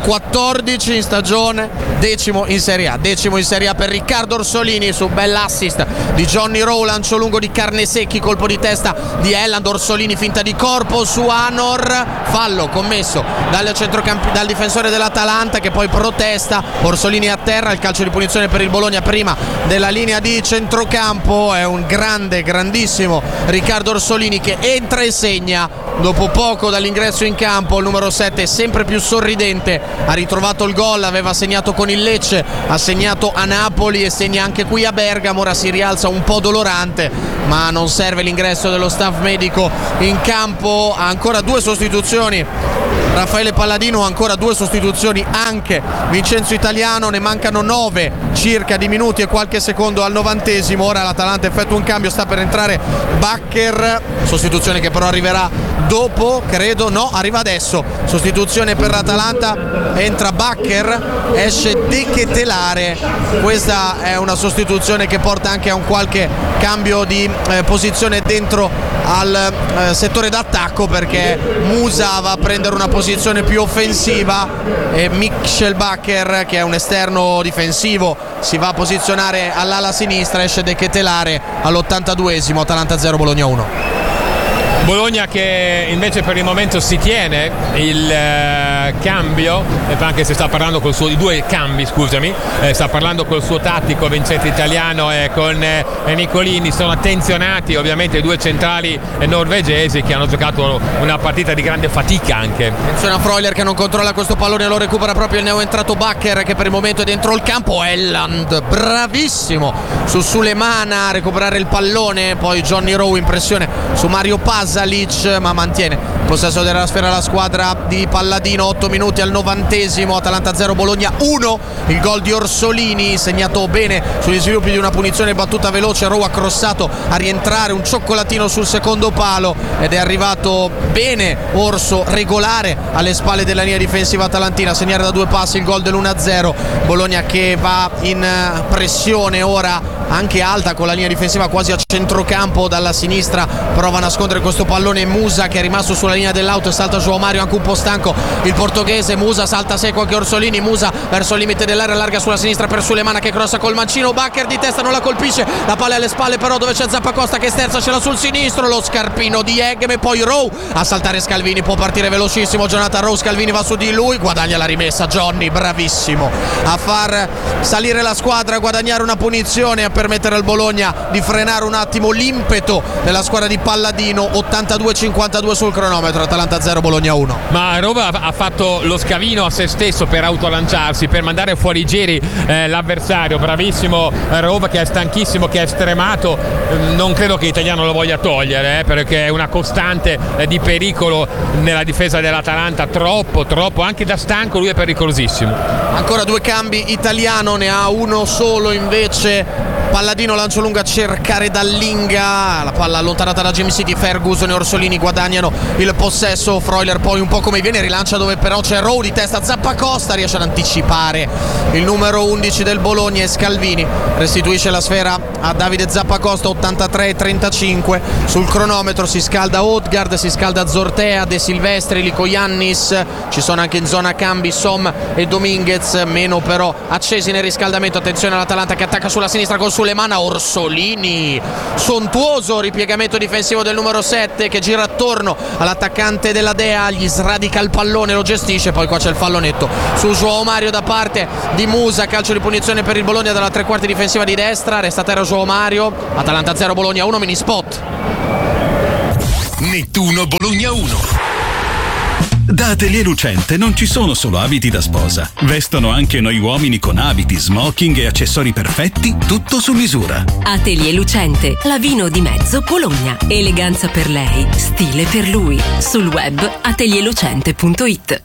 S1: 14 in stagione, 10° in Serie A, 10° in Serie A per Riccardo Orsolini su bell'assist di Johnny Rowe, lancio lungo di Carnesecchi, colpo di testa di Elland, Orsolini finta di corpo su Anor, fallo commesso dal difensore dell'Atalanta che poi protesta, Orsolini a terra, il calcio di punizione per il Bologna prima della linea di centrocampo, è un grandissimo Riccardo Orsolini che entra e segna dopo poco dall'ingresso in campo, il numero 7 sempre più sorridente, ha ritrovato il gol, aveva segnato con il Lecce, ha segnato a Napoli e segna anche qui a Bergamo, ora si rialza un po' dolorante ma non serve l'ingresso dello staff medico in campo, ha ancora 2 sostituzioni Raffaele Palladino, ancora 2 sostituzioni anche Vincenzo Italiano, ne mancano 9 circa di minuti e qualche secondo al 90esimo, ora l'Atalanta effettua un cambio, sta per entrare Bakker, sostituzione che però arriverà dopo, credo, no, arriva adesso, sostituzione per l'Atalanta, entra Bakker, esce De Ketelare, questa è una sostituzione che porta anche a un qualche cambio di posizione dentro al settore d'attacco perché Musa va a prendere una posizione più offensiva e Michel Bakker, che è un esterno difensivo, si va a posizionare all'ala sinistra, esce De Ketelare all'82esimo, Atalanta 0 Bologna 1.
S2: Bologna che invece per il momento si tiene il cambio, anche se sta parlando col suo, i 2 cambi, scusami, sta parlando col suo tattico Vincenzo Italiano e con Nicolini, sono attenzionati ovviamente i 2 centrali norvegesi che hanno giocato una partita di grande fatica anche.
S1: Attenzione a Freuler che non controlla questo pallone, lo recupera proprio il neoentrato Bakker che per il momento è dentro il campo, Elland bravissimo su Sulemana a recuperare il pallone, poi Johnny Rowe in pressione su Mario Pasalic ma mantiene il possesso della sfera la squadra di Palladino, 8 minuti al 90esimo, Atalanta 0 Bologna 1, il gol di Orsolini segnato bene sugli sviluppi di una punizione battuta veloce, Rowe ha crossato a rientrare, un cioccolatino sul secondo palo ed è arrivato bene Orso, regolare alle spalle della linea difensiva atalantina, segnare da 2 passi il gol dell'1-0, Bologna che va in pressione ora anche alta con la linea difensiva quasi a centrocampo, dalla sinistra prova a nascondere questo pallone Musa che è rimasto sulla linea dell'auto e salta João Mario anche un po' stanco il portoghese, Musa salta secco anche Orsolini, Musa verso il limite dell'area, allarga sulla sinistra per Sulemana che crossa col mancino, Bakker di testa non la colpisce, la palla è alle spalle però dove c'è Zappacosta che sterza, ce l'ha sul sinistro, lo scarpino di Eghem e poi Rowe a saltare Scalvini, può partire velocissimo Jonathan Rowe, Scalvini va su di lui, guadagna la rimessa Johnny, bravissimo a far salire la squadra, a guadagnare una punizione, a permettere al Bologna di frenare un attimo l'impeto della squadra di Palladino, 82-52 sul cronometro. Atalanta 0 Bologna 1.
S2: Ma Rova ha fatto lo scavino a se stesso per autolanciarsi, per mandare fuori giri l'avversario. Bravissimo Rova, che è stanchissimo, che è stremato. Non credo che l'italiano lo voglia togliere, perché è una costante di pericolo nella difesa dell'Atalanta. Troppo, anche da stanco lui è pericolosissimo.
S1: Ancora 2 cambi, italiano ne ha uno solo invece. Palladino, lancio lungo a cercare Dallinga, la palla allontanata da Jim City. Ferguson e Orsolini guadagnano il possesso. Freuler poi un po' come viene, rilancia dove però c'è Rowe di testa. Zappacosta riesce ad anticipare il numero 11 del Bologna e Scalvini restituisce la sfera a Davide Zappacosta. 83-35 sul cronometro. Si scalda Odgaard, si scalda Zortea, De Silvestri, Lico Iannis, ci sono anche in zona cambi Som e Dominguez, meno però accesi nel riscaldamento. Attenzione all'Atalanta che attacca sulla sinistra con Sulemana. Orsolini, sontuoso ripiegamento difensivo del numero 7 che gira attorno all'attaccante della Dea, gli sradica il pallone, lo gestisce, poi qua c'è il fallonetto su João Mario da parte di Musa. Calcio di punizione per il Bologna dalla tre quarti difensiva di destra, resta a terra João Mario. Atalanta 0 Bologna 1, mini spot.
S5: Nettuno Bologna 1.
S3: Da Atelier Lucente non ci sono solo abiti da sposa. Vestono anche noi uomini con abiti, smoking e accessori perfetti, tutto su misura.
S4: Atelier Lucente, Lavino di Mezzo, Bologna. Eleganza per lei, stile per lui. Sul web atelierlucente.it.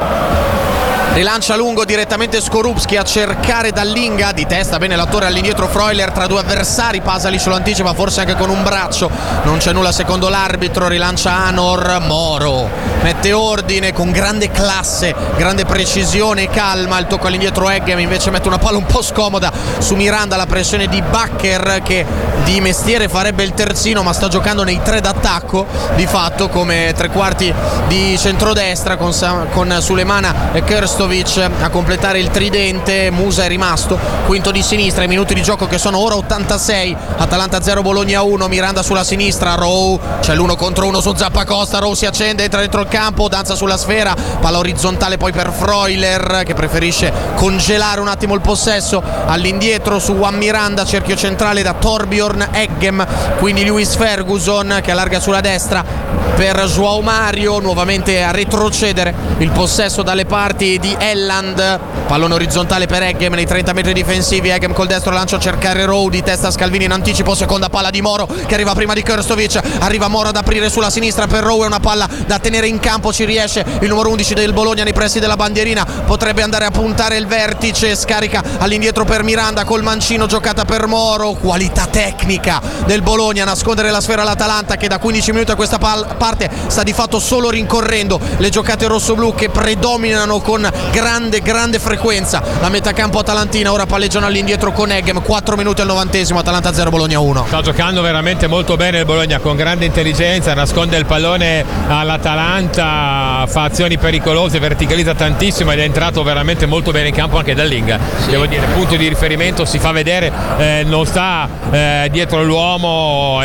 S1: Rilancia lungo direttamente Skorupski a cercare Dallinga, di testa bene l'attore all'indietro. Freuler tra due avversari, Pasalic lo anticipa forse anche con un braccio, non c'è nulla secondo l'arbitro. Rilancia Anor, Moro mette ordine con grande classe, grande precisione e calma. Il tocco all'indietro Eggem invece mette una palla un po' scomoda su Miranda, la pressione di Bakker che di mestiere farebbe il terzino ma sta giocando nei 3 d'attacco di fatto come tre quarti di centrodestra con Sulemana e Kerstovic a completare il tridente. Musa è rimasto quinto di sinistra, i minuti di gioco che sono ora 86. Atalanta 0 Bologna 1. Miranda sulla sinistra, Rowe, c'è l'1 contro 1 su Zappacosta. Rowe si accende, entra dentro il campo, danza sulla sfera, palla orizzontale poi per Freuler che preferisce congelare un attimo il possesso all'indietro su Juan Miranda, cerchio centrale da Torbjorn Eggem, quindi Lewis Ferguson che allarga sulla destra per João Mario, nuovamente a retrocedere il possesso dalle parti di Elland. Pallone orizzontale per Eggem nei 30 metri difensivi. Eggem col destro lancio a cercare Rowe, di testa Scalvini in anticipo, seconda palla di Moro che arriva prima di Kerstovic, arriva Moro ad aprire sulla sinistra per Rowe, è una palla da tenere in campo, ci riesce il numero 11 del Bologna nei pressi della bandierina, potrebbe andare a puntare il vertice, scarica all'indietro per Miranda col mancino, giocata per Moro. Qualità tecnica del Bologna a nascondere la sfera all'Atalanta che da 15 minuti a questa parte sta di fatto solo rincorrendo le giocate rossoblu che predominano con grande frequenza la metacampo atalantina. Ora palleggiano all'indietro con Eggem, 4 minuti al 90esimo, Atalanta 0 Bologna 1.
S2: Sta giocando veramente molto bene il Bologna, con grande intelligenza, nasconde il pallone all'Atalanta, fa azioni pericolose, verticalizza tantissimo ed è entrato veramente molto bene in campo anche Dallinga. Sì. Devo dire, punto di riferimento, si fa vedere, non sta dietro l'uomo,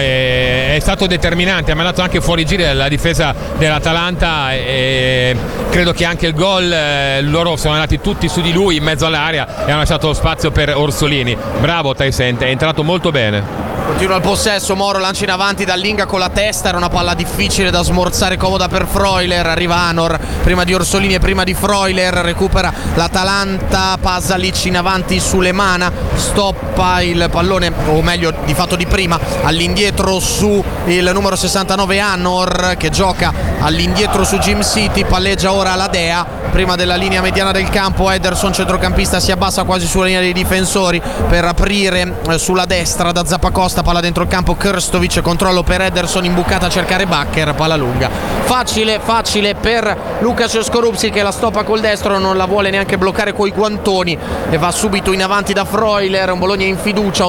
S2: è stato determinante, ha mandato anche fuori giri la difesa dell'Atalanta e credo che anche il gol, loro sono andati tutti su di lui in mezzo all'area e hanno lasciato spazio per Orsolini. Bravo Tyson, è entrato molto bene.
S1: Continua il possesso, Moro lancia in avanti Dallinga con la testa, era una palla difficile da smorzare, comoda per Freuler, arriva Anor prima di Orsolini e prima di Freuler, recupera l'Atalanta, Pasalic in avanti Sulemana, stoppa il pallone, o meglio di fatto di prima, all'indietro su il numero 69 Anor che gioca all'indietro su Jim City, palleggia ora la Dea prima della linea mediana del campo. Ederson centrocampista si abbassa quasi sulla linea dei difensori per aprire sulla destra da Zappacosta, palla dentro il campo, Kerstovic, controllo per Ederson, imbucata a cercare Bakker, palla lunga, facile per Lukasz Skorupski che la stoppa col destro, non la vuole neanche bloccare coi guantoni e va subito in avanti da Freuler. Un Bologna in fiducia,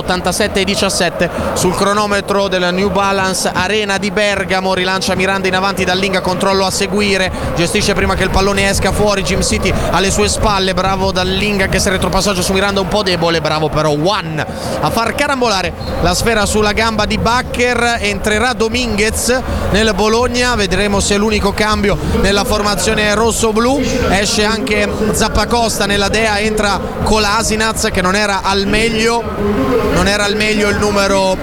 S1: 87-17 sul cronometro del New Balance Arena di Bergamo. Rilancia Miranda in avanti, Dallinga, controllo a seguire, gestisce prima che il pallone esca fuori, Jim City alle sue spalle, bravo Dallinga che se retropassaggio su Miranda un po' debole, bravo però Juan a far carambolare la sfera sulla gamba di Bakker. Entrerà Dominguez nel Bologna, vedremo se è l'unico cambio nella formazione rosso-blu. Esce anche Zappacosta nella Dea, entra Kolasinac che non era al meglio il numero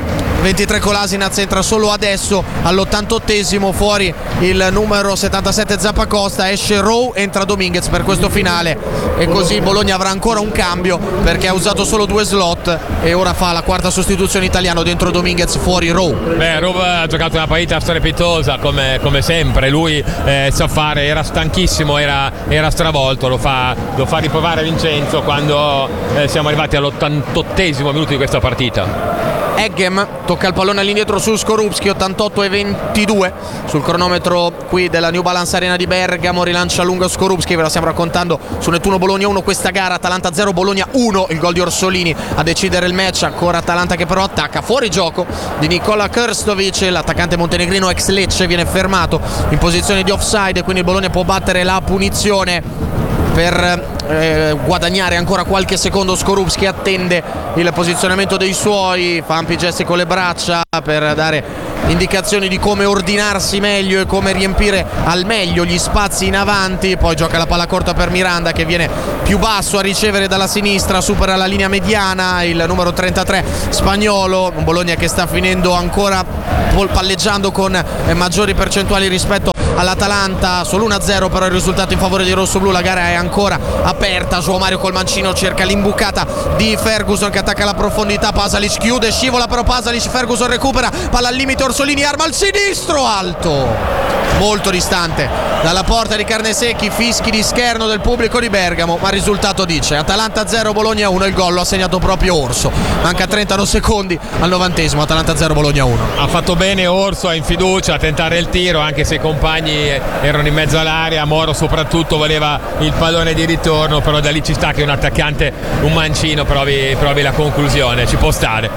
S1: 23 Kolasinac entra solo adesso all'88esimo, fuori il numero 77 Zappacosta, esce Rowe, entra Dominguez per questo finale, e così Bologna avrà ancora un cambio perché ha usato solo 2 slot e ora fa la quarta sostituzione italiano, dentro Dominguez, fuori Rowe.
S2: Rowe ha giocato una partita strepitosa come sempre, lui sa fare, era stanchissimo, era stravolto, lo fa riprovare Vincenzo quando siamo arrivati all'88esimo minuto di questa partita.
S1: Eggem tocca il pallone all'indietro su Skorupski, 88-22 sul cronometro qui della New Balance Arena di Bergamo, rilancia lungo Skorupski, ve la stiamo raccontando su Nettuno Bologna 1 questa gara, Atalanta 0 Bologna 1, il gol di Orsolini a decidere il match, ancora Atalanta che però attacca, fuori gioco di Nikola Krstovic, l'attaccante montenegrino ex Lecce viene fermato in posizione di offside, quindi il Bologna può battere la punizione per guadagnare ancora qualche secondo. Skorupski attende il posizionamento dei suoi, fa ampi gesti con le braccia per dare indicazioni di come ordinarsi meglio e come riempire al meglio gli spazi in avanti, poi gioca la palla corta per Miranda che viene più basso a ricevere dalla sinistra, supera la linea mediana il numero 33 spagnolo, un Bologna che sta finendo ancora palleggiando con maggiori percentuali rispetto all'Atalanta, solo 1-0 però il risultato in favore di rossoblu, la gara è ancora aperta, João Mario col mancino cerca l'imbucata di Ferguson che attacca la profondità, Pasalic chiude, scivola però Pasalic, Ferguson recupera, palla al limite, Orsolini arma al sinistro, alto, molto distante dalla porta di Carnesecchi, fischi di scherno del pubblico di Bergamo, ma il risultato dice Atalanta 0 Bologna 1, il gol lo ha segnato proprio Orso, manca 30 secondi al 90esimo, Atalanta 0 Bologna 1.
S2: Ha fatto bene Orso, in fiducia a tentare il tiro anche se i compagni erano in mezzo all'area, Moro soprattutto voleva il pallone di ritorno, però da lì ci sta che un attaccante, un mancino provi la conclusione, ci può stare.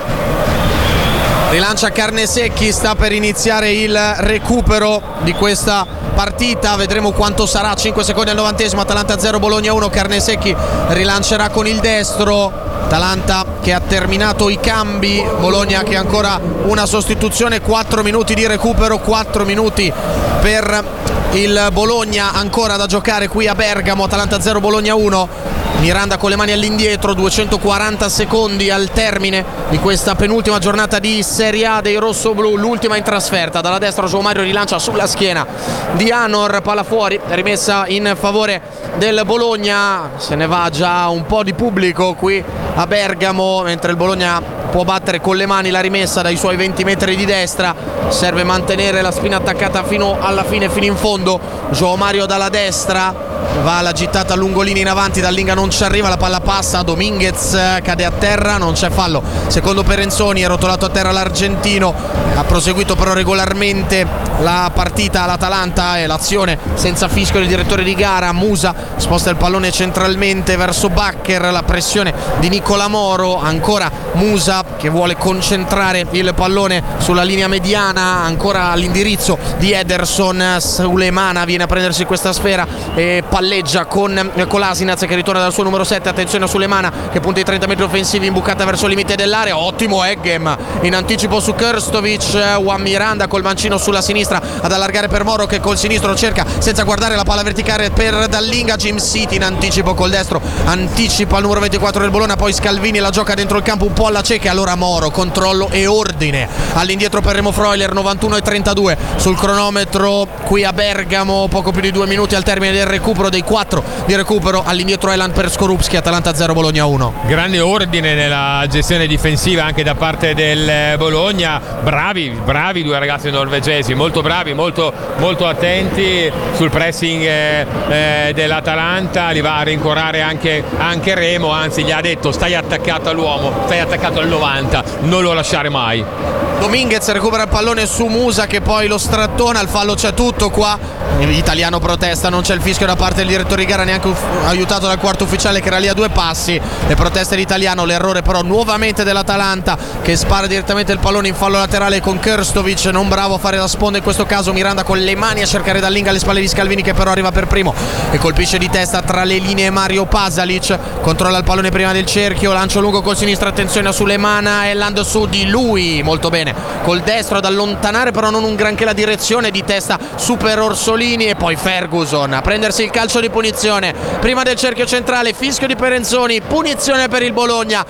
S1: Rilancia Carnesecchi, sta per iniziare il recupero di questa partita, vedremo quanto sarà, 5 secondi al 90esimo, Atalanta 0 Bologna 1, Carnesecchi rilancerà con il destro, Atalanta che ha terminato i cambi, Bologna che ha ancora una sostituzione, 4 minuti di recupero, 4 minuti per il Bologna ancora da giocare qui a Bergamo, Atalanta 0 Bologna 1. Miranda con le mani all'indietro, 240 secondi al termine di questa penultima giornata di Serie A dei rossoblù, l'ultima in trasferta, dalla destra João Mario rilancia sulla schiena di Anor, palla fuori, rimessa in favore del Bologna, se ne va già un po' di pubblico qui a Bergamo, mentre il Bologna può battere con le mani la rimessa dai suoi 20 metri di destra, serve mantenere la spina attaccata fino alla fine, fino in fondo. João Mario dalla destra va la gittata lungolini in avanti, Dallinga non ci arriva, la palla passa, Dominguez cade a terra, non c'è fallo secondo Perenzoni, è rotolato a terra l'argentino, ha proseguito però regolarmente la partita l'Atalanta e l'azione senza fischio del direttore di gara. Musa sposta il pallone centralmente verso Bakker, la pressione di Nicola Moro, ancora Musa che vuole concentrare il pallone sulla linea mediana, ancora all'indirizzo di Ederson, Sulemana viene a prendersi questa sfera e palleggia con Kolasinac che ritorna dal suo numero 7, attenzione a Sulemana che punta i 30 metri offensivi, imbucata verso il limite dell'area, ottimo Eggem in anticipo su Krstovic, Juan Miranda col mancino sulla sinistra ad allargare per Moro che col sinistro cerca senza guardare la palla verticale per Dallinga, Jim City in anticipo col destro, anticipa il numero 24 del Bologna, poi Scalvini la gioca dentro il campo un po' alla cieca, allora Moro, controllo e ordine all'indietro per Remo Freuler, 91-32 sul cronometro qui a Bergamo, poco più di 2 minuti al termine del recupero, dei 4 di recupero, all'indietro Elan per Skorupski, Atalanta 0 Bologna 1.
S2: Grande ordine nella gestione difensiva anche da parte del Bologna, bravi due ragazzi norvegesi, molto bravi, molto attenti sul pressing dell'Atalanta, li va a rincorare anche Remo, anzi gli ha detto stai attaccato all'uomo, stai attaccato al 90, non lo lasciare mai.
S1: Dominguez recupera il pallone su Musa che poi lo strattona, il fallo c'è tutto qua, l'italiano protesta, non c'è il fischio da parte del direttore di gara, neanche aiutato dal quarto ufficiale che era lì a 2 passi, le proteste dell'italiano, l'errore però nuovamente dell'Atalanta che spara direttamente il pallone in fallo laterale con Krstovic, non bravo a fare la sponda in questo caso, Miranda con le mani a cercare Dallinga alle spalle di Scalvini che però arriva per primo e colpisce di testa tra le linee Mario Pasalic, controlla il pallone prima del cerchio, lancio lungo col sinistro, attenzione a Sulemana e land su di lui, molto bene col destro ad allontanare però non un granché la direzione, di testa super Orsolini Orsolini e poi Ferguson a prendersi il calcio di punizione prima del cerchio centrale, fischio di Perenzoni, punizione per il Bologna.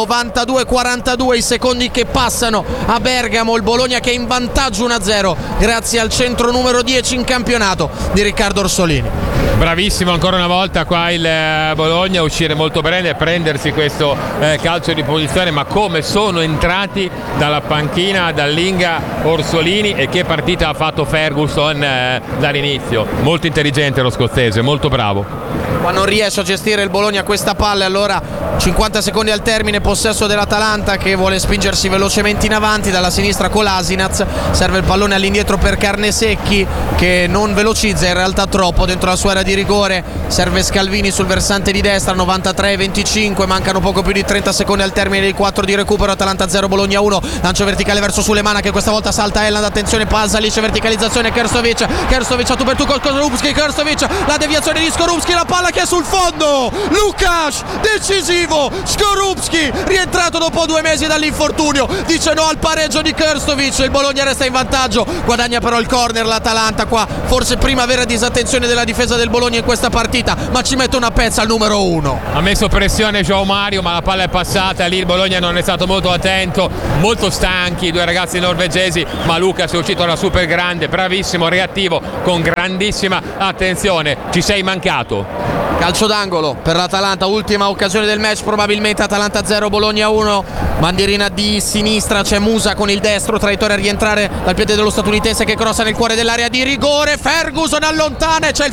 S1: 92-42 i secondi che passano a Bergamo, il Bologna che è in vantaggio 1-0 grazie al centro numero 10 in campionato di Riccardo Orsolini.
S2: Bravissimo ancora una volta qua il Bologna a uscire molto bene e prendersi questo calcio di punizione, ma come sono entrati dalla panchina dall'Inga Orsolini, e che partita ha fatto Ferguson dall'inizio. Molto intelligente lo scozzese, molto bravo.
S1: Ma non riesce a gestire il Bologna questa palla, allora 50 secondi al termine, possesso dell'Atalanta che vuole spingersi velocemente in avanti dalla sinistra Kolasinac, serve il pallone all'indietro per Carnesecchi che non velocizza in realtà troppo dentro la sua area di rigore, serve Scalvini sul versante di destra. 93-25, mancano poco più di 30 secondi al termine dei 4 di recupero. Atalanta 0 Bologna 1, lancio verticale verso Sulemana che questa volta salta Elland, attenzione Pasalic, verticalizzazione Krstovic a tu per tu con Skorupski, Krstovic, la deviazione di Skorupski, la palla che è sul fondo, Lukasz decisivo, Skorupski rientrato dopo 2 mesi dall'infortunio dice no al pareggio di Krstovic, il Bologna resta in vantaggio, guadagna però il corner l'Atalanta. Qua forse prima vera disattenzione della difesa del Bologna in questa partita, ma ci mette una pezza al numero 1.
S2: Ha messo pressione João Mario, ma la palla è passata, lì il Bologna non è stato molto attento, molto stanchi i due ragazzi norvegesi, ma Lukasz è uscito alla super grande, bravissimo, reattivo, con grandissima attenzione. Ci sei mancato.
S1: Calcio d'angolo per l'Atalanta, ultima occasione del match probabilmente. Atalanta 0 Bologna 1, bandierina di sinistra, c'è Musa con il destro, traiettoria a rientrare dal piede dello statunitense che crossa nel cuore dell'area di rigore, Ferguson allontana e c'è il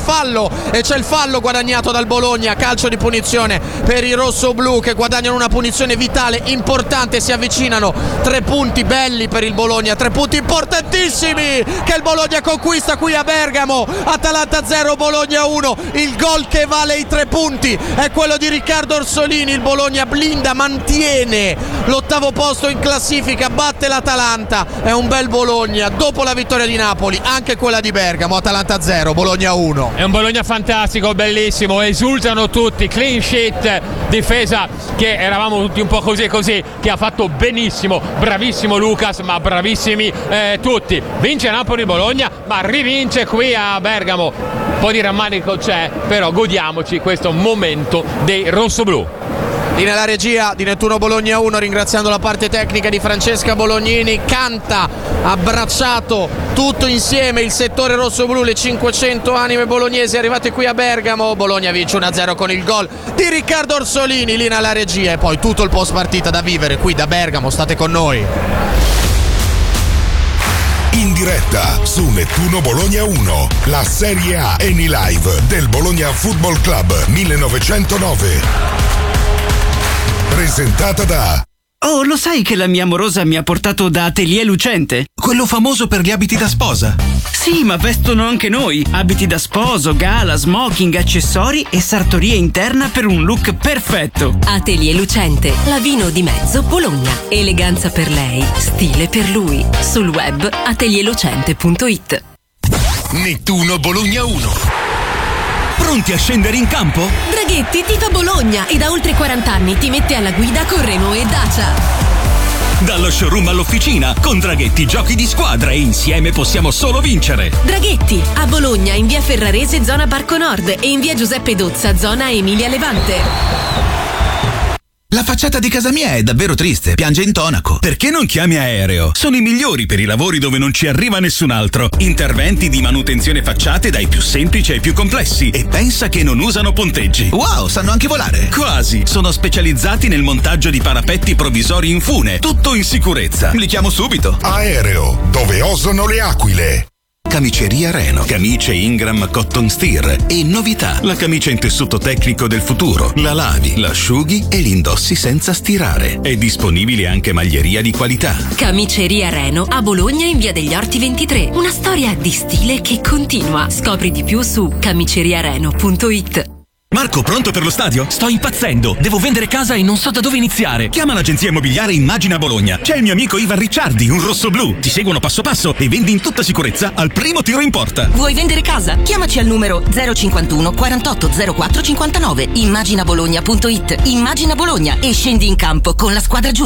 S1: fallo guadagnato dal Bologna. Calcio di punizione per i rossoblu che guadagnano una punizione vitale importante, si avvicinano 3 punti belli per il Bologna, 3 punti importantissimi che il Bologna conquista qui a Bergamo. Atalanta 0 Bologna 1, il gol che vale i 3 punti è quello di Riccardo Orsolini. Il Bologna blinda, mantiene l'8° posto in classifica, batte l'Atalanta, è un bel Bologna dopo la vittoria di Napoli, anche quella di Bergamo. Atalanta 0 Bologna 1.
S2: È un Bologna fantastico, bellissimo, esultano tutti, clean sheet, difesa che eravamo tutti un po' così, che ha fatto benissimo, bravissimo Lukasz, ma bravissimi tutti. Vince Napoli-Bologna, ma rivince qui a Bergamo. Un po' di rammarico c'è, però godiamoci questo momento dei rossoblu.
S1: Lì nella regia di Nettuno Bologna 1, ringraziando la parte tecnica di Francesca Bolognini, canta abbracciato tutto insieme il settore rossoblu, le 500 anime bolognesi arrivate qui a Bergamo. Bologna vince 1-0 con il gol di Riccardo Orsolini lì nella regia, e poi tutto il post partita da vivere qui da Bergamo. State con noi.
S5: In diretta su Nettuno Bologna 1, la Serie A Eni Live del Bologna Football Club 1909. Presentata da...
S7: Oh, lo sai che la mia amorosa mi ha portato da Atelier Lucente?
S6: Quello famoso per gli abiti da sposa.
S7: Sì, ma vestono anche noi. Abiti da sposo, gala, smoking, accessori e sartoria interna per un look perfetto.
S4: Atelier Lucente, la vino di mezzo Bologna. Eleganza per lei, stile per lui. Sul web atelierlucente.it.
S3: Nettuno Bologna 1.
S6: Pronti a scendere in campo?
S4: Draghetti tifa Bologna e da oltre 40 anni ti mette alla guida con Renault e Dacia.
S6: Dallo showroom all'officina, con Draghetti giochi di squadra e insieme possiamo solo vincere.
S4: Draghetti, a Bologna in via Ferrarese zona Parco Nord e in via Giuseppe Dozza zona Emilia Levante.
S6: La facciata di casa mia è davvero triste, piange intonaco. Perché non chiami Aereo? Sono i migliori per i lavori dove non ci arriva nessun altro. Interventi di manutenzione facciate dai più semplici ai più complessi. E pensa che non usano ponteggi. Wow, sanno anche volare. Quasi. Sono specializzati nel montaggio di parapetti provvisori in fune. Tutto in sicurezza. Li chiamo subito.
S5: Aereo, dove osano le aquile.
S6: Camiceria Reno, camicie Ingram Cotton Steer e novità, la camicia in tessuto tecnico del futuro. La lavi, l'asciughi e l'indossi senza stirare. È disponibile anche maglieria di qualità.
S4: Camiceria Reno a Bologna in via degli Orti 23. Una storia di stile che continua. Scopri di più su camiceriareno.it.
S6: Marco, pronto per lo stadio? Sto impazzendo. Devo vendere casa e non so da dove iniziare. Chiama l'agenzia immobiliare Immagina Bologna. C'è il mio amico Ivan Ricciardi, un rossoblu. Ti seguono passo passo e vendi in tutta sicurezza al primo tiro in porta.
S8: Vuoi vendere casa? Chiamaci al numero 051 48 04 59. Immaginabologna.it. Immagina Bologna e scendi in campo con la squadra giusta.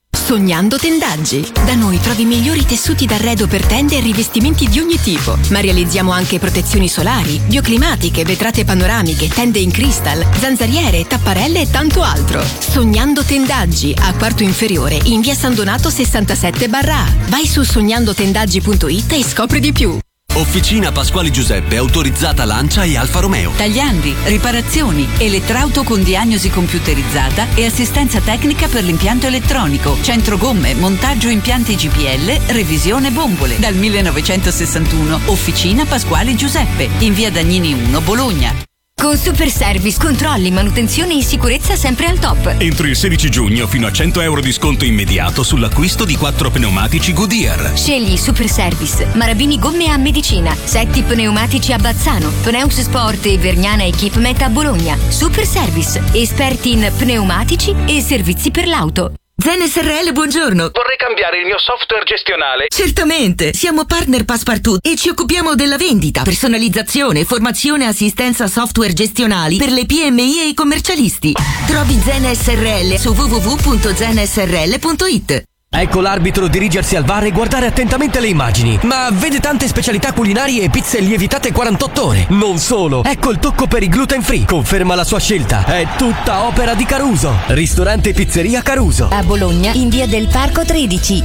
S4: Sognando Tendaggi. Da noi trovi i migliori tessuti d'arredo per tende e rivestimenti di ogni tipo. Ma realizziamo anche protezioni solari, bioclimatiche, vetrate panoramiche, tende in cristal, zanzariere, tapparelle e tanto altro. Sognando Tendaggi, a Quarto Inferiore, in via San Donato 67/A. Vai su sognandotendaggi.it e scopri di più.
S9: Officina Pasquale Giuseppe, autorizzata Lancia e Alfa Romeo.
S10: Tagliandi, riparazioni, elettrauto con diagnosi computerizzata e assistenza tecnica per l'impianto elettronico. Centro gomme, montaggio impianti GPL, revisione bombole. Dal 1961, Officina Pasquale Giuseppe, in via Dagnini 1, Bologna.
S11: Con Super Service, controlli, manutenzione e sicurezza sempre al top.
S3: Entro il 16 giugno fino a 100 euro di sconto immediato sull'acquisto di 4 pneumatici Goodyear.
S11: Scegli Super Service, Marabini Gomme a Medicina, Setti Pneumatici a Bazzano, Pneus Sport e Vergnana Equipment a Bologna. Super Service, esperti in pneumatici e servizi per l'auto.
S8: Zen SRL, buongiorno.
S12: Vorrei cambiare il mio software gestionale.
S8: Certamente, siamo partner Passepartout e ci occupiamo della vendita, personalizzazione, formazione e assistenza software gestionali per le PMI e i commercialisti. Trovi Zen SRL su www.zensrl.it.
S13: Ecco l'arbitro dirigersi al VAR e guardare attentamente le immagini. Ma vede tante specialità culinarie e pizze lievitate 48 ore. Non solo, ecco il tocco per i gluten free. Conferma la sua scelta. È tutta opera di Caruso. Ristorante e pizzeria Caruso.
S11: A Bologna, in via del Parco 13.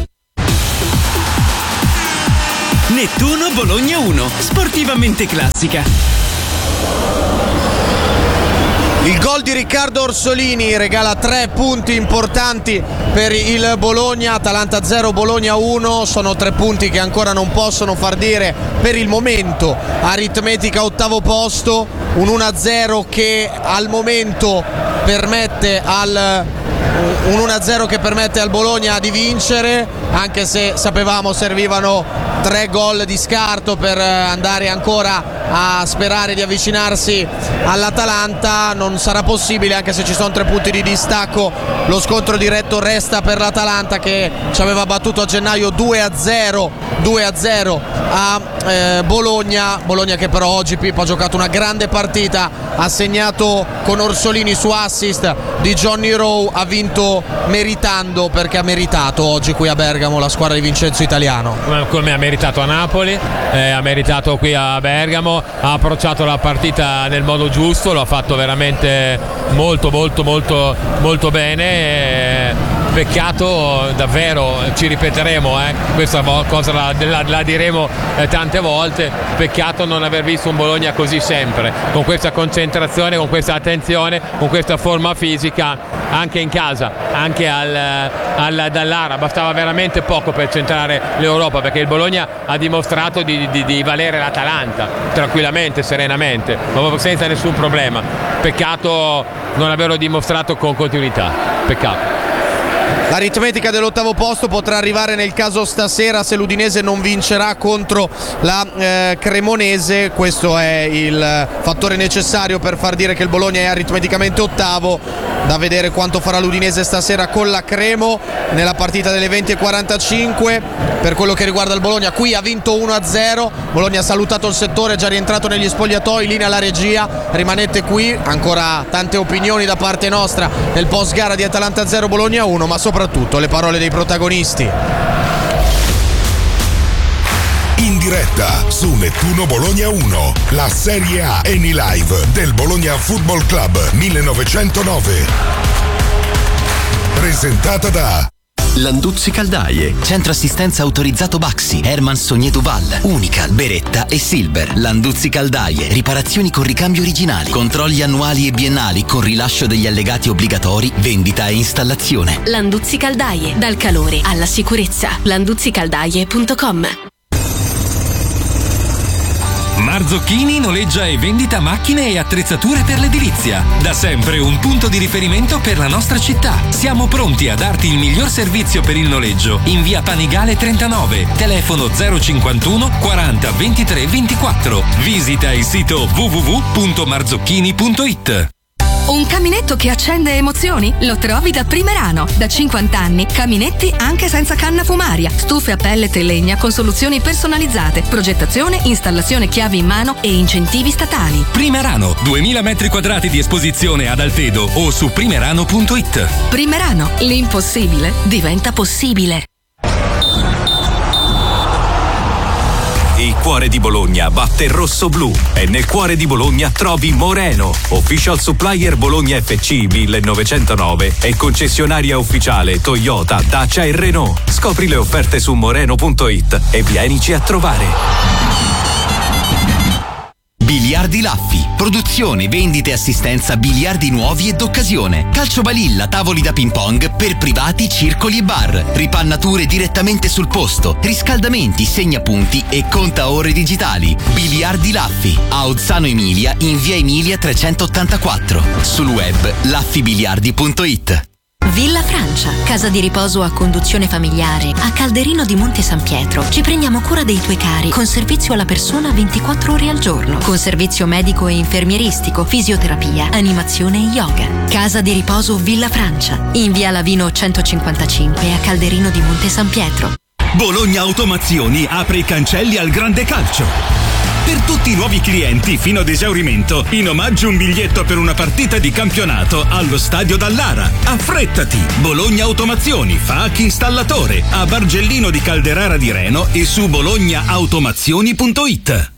S7: Nettuno Bologna 1, sportivamente classica.
S1: Il gol di Riccardo Orsolini regala 3 punti importanti per il Bologna. Atalanta 0, Bologna 1. Sono 3 punti che ancora non possono far dire per il momento aritmetica ottavo posto. Un 1-0 che al momento permette al Bologna di vincere, anche se sapevamo servivano 3 gol di scarto per andare ancora a sperare di avvicinarsi all'Atalanta. Non sarà possibile, anche se ci sono 3 punti di distacco. Lo scontro diretto resta per l'Atalanta, che ci aveva battuto a gennaio 2-0 a Bologna che però oggi, Pippo, ha giocato una grande partita, ha segnato con Orsolini su assist di Johnny Rowe, ha vinto meritando, perché ha meritato oggi qui a Bergamo la squadra di Vincenzo Italiano.
S2: Come ha meritato a Napoli, ha meritato qui a Bergamo, ha approcciato la partita nel modo giusto, lo ha fatto veramente molto bene. Peccato, davvero, ci ripeteremo, questa cosa la diremo tante volte, peccato non aver visto un Bologna così sempre, con questa concentrazione, con questa attenzione, con questa forma fisica, anche in casa, anche dall'Ara. Bastava veramente poco per centrare l'Europa, perché il Bologna ha dimostrato di valere l'Atalanta tranquillamente, serenamente, ma senza nessun problema. Peccato non averlo dimostrato con continuità, peccato.
S1: L'aritmetica dell'ottavo posto potrà arrivare nel caso stasera, se l'Udinese non vincerà contro la Cremonese. Questo è il fattore necessario per far dire che il Bologna è aritmeticamente ottavo. Da vedere quanto farà l'Udinese stasera con la Cremo nella partita delle 20:45. Per quello che riguarda il Bologna, qui ha vinto 1-0. Bologna ha salutato il settore, è già rientrato negli spogliatoi, linea alla regia. Rimanete qui, ancora tante opinioni da parte nostra nel post gara di Atalanta 0, Bologna 1, ma soprattutto le parole dei protagonisti.
S5: In diretta su Nettuno Bologna 1, la Serie A Eni Live del Bologna Football Club 1909. Presentata da
S14: Landuzzi Caldaie, centro assistenza autorizzato Baxi, Herman Sognetuval, Unical, Beretta e Silver. Landuzzi Caldaie, riparazioni con ricambio originali, controlli annuali e biennali con rilascio degli allegati obbligatori, vendita e installazione.
S4: Landuzzi Caldaie, dal calore alla sicurezza. landuzzicaldaie.com.
S15: Marzocchini noleggia e vendita macchine e attrezzature per l'edilizia. Da sempre un punto di riferimento per la nostra città. Siamo pronti a darti il miglior servizio per il noleggio in via Panigale 39, telefono 051 40 23 24. Visita il sito www.marzocchini.it.
S16: Un caminetto che accende emozioni? Lo trovi da Primerano. Da 50 anni, caminetti anche senza canna fumaria, stufe a pellet e legna con soluzioni personalizzate, progettazione, installazione chiavi in mano e incentivi statali.
S15: Primerano, 2000 metri quadrati di esposizione ad Altedo o su primerano.it.
S16: Primerano, l'impossibile diventa possibile.
S17: Il cuore di Bologna batte rosso-blu e nel cuore di Bologna trovi Moreno, official supplier Bologna FC 1909 e concessionaria ufficiale Toyota, Dacia e Renault. Scopri le offerte su moreno.it e vienici a trovare.
S14: Biliardi Laffi, produzione, vendite e assistenza biliardi nuovi e d'occasione, calcio balilla, tavoli da ping pong per privati, circoli e bar, ripannature direttamente sul posto, riscaldamenti, segnapunti e contaore digitali. Biliardi Laffi, a Ozzano Emilia in via Emilia 384, sul web laffibiliardi.it.
S4: Villa Francia, casa di riposo a conduzione familiare, a Calderino di Monte San Pietro. Ci prendiamo cura dei tuoi cari, con servizio alla persona 24 ore al giorno, con servizio medico e infermieristico, fisioterapia, animazione e yoga. Casa di riposo Villa Francia, in via Lavino 155 a Calderino di Monte San Pietro.
S3: Bologna Automazioni apre i cancelli al grande calcio. Per tutti i nuovi clienti fino ad esaurimento, in omaggio un biglietto per una partita di campionato allo stadio Dallara. Affrettati! Bologna Automazioni fa anche installatore a Bargellino di Calderara di Reno e su bolognaautomazioni.it.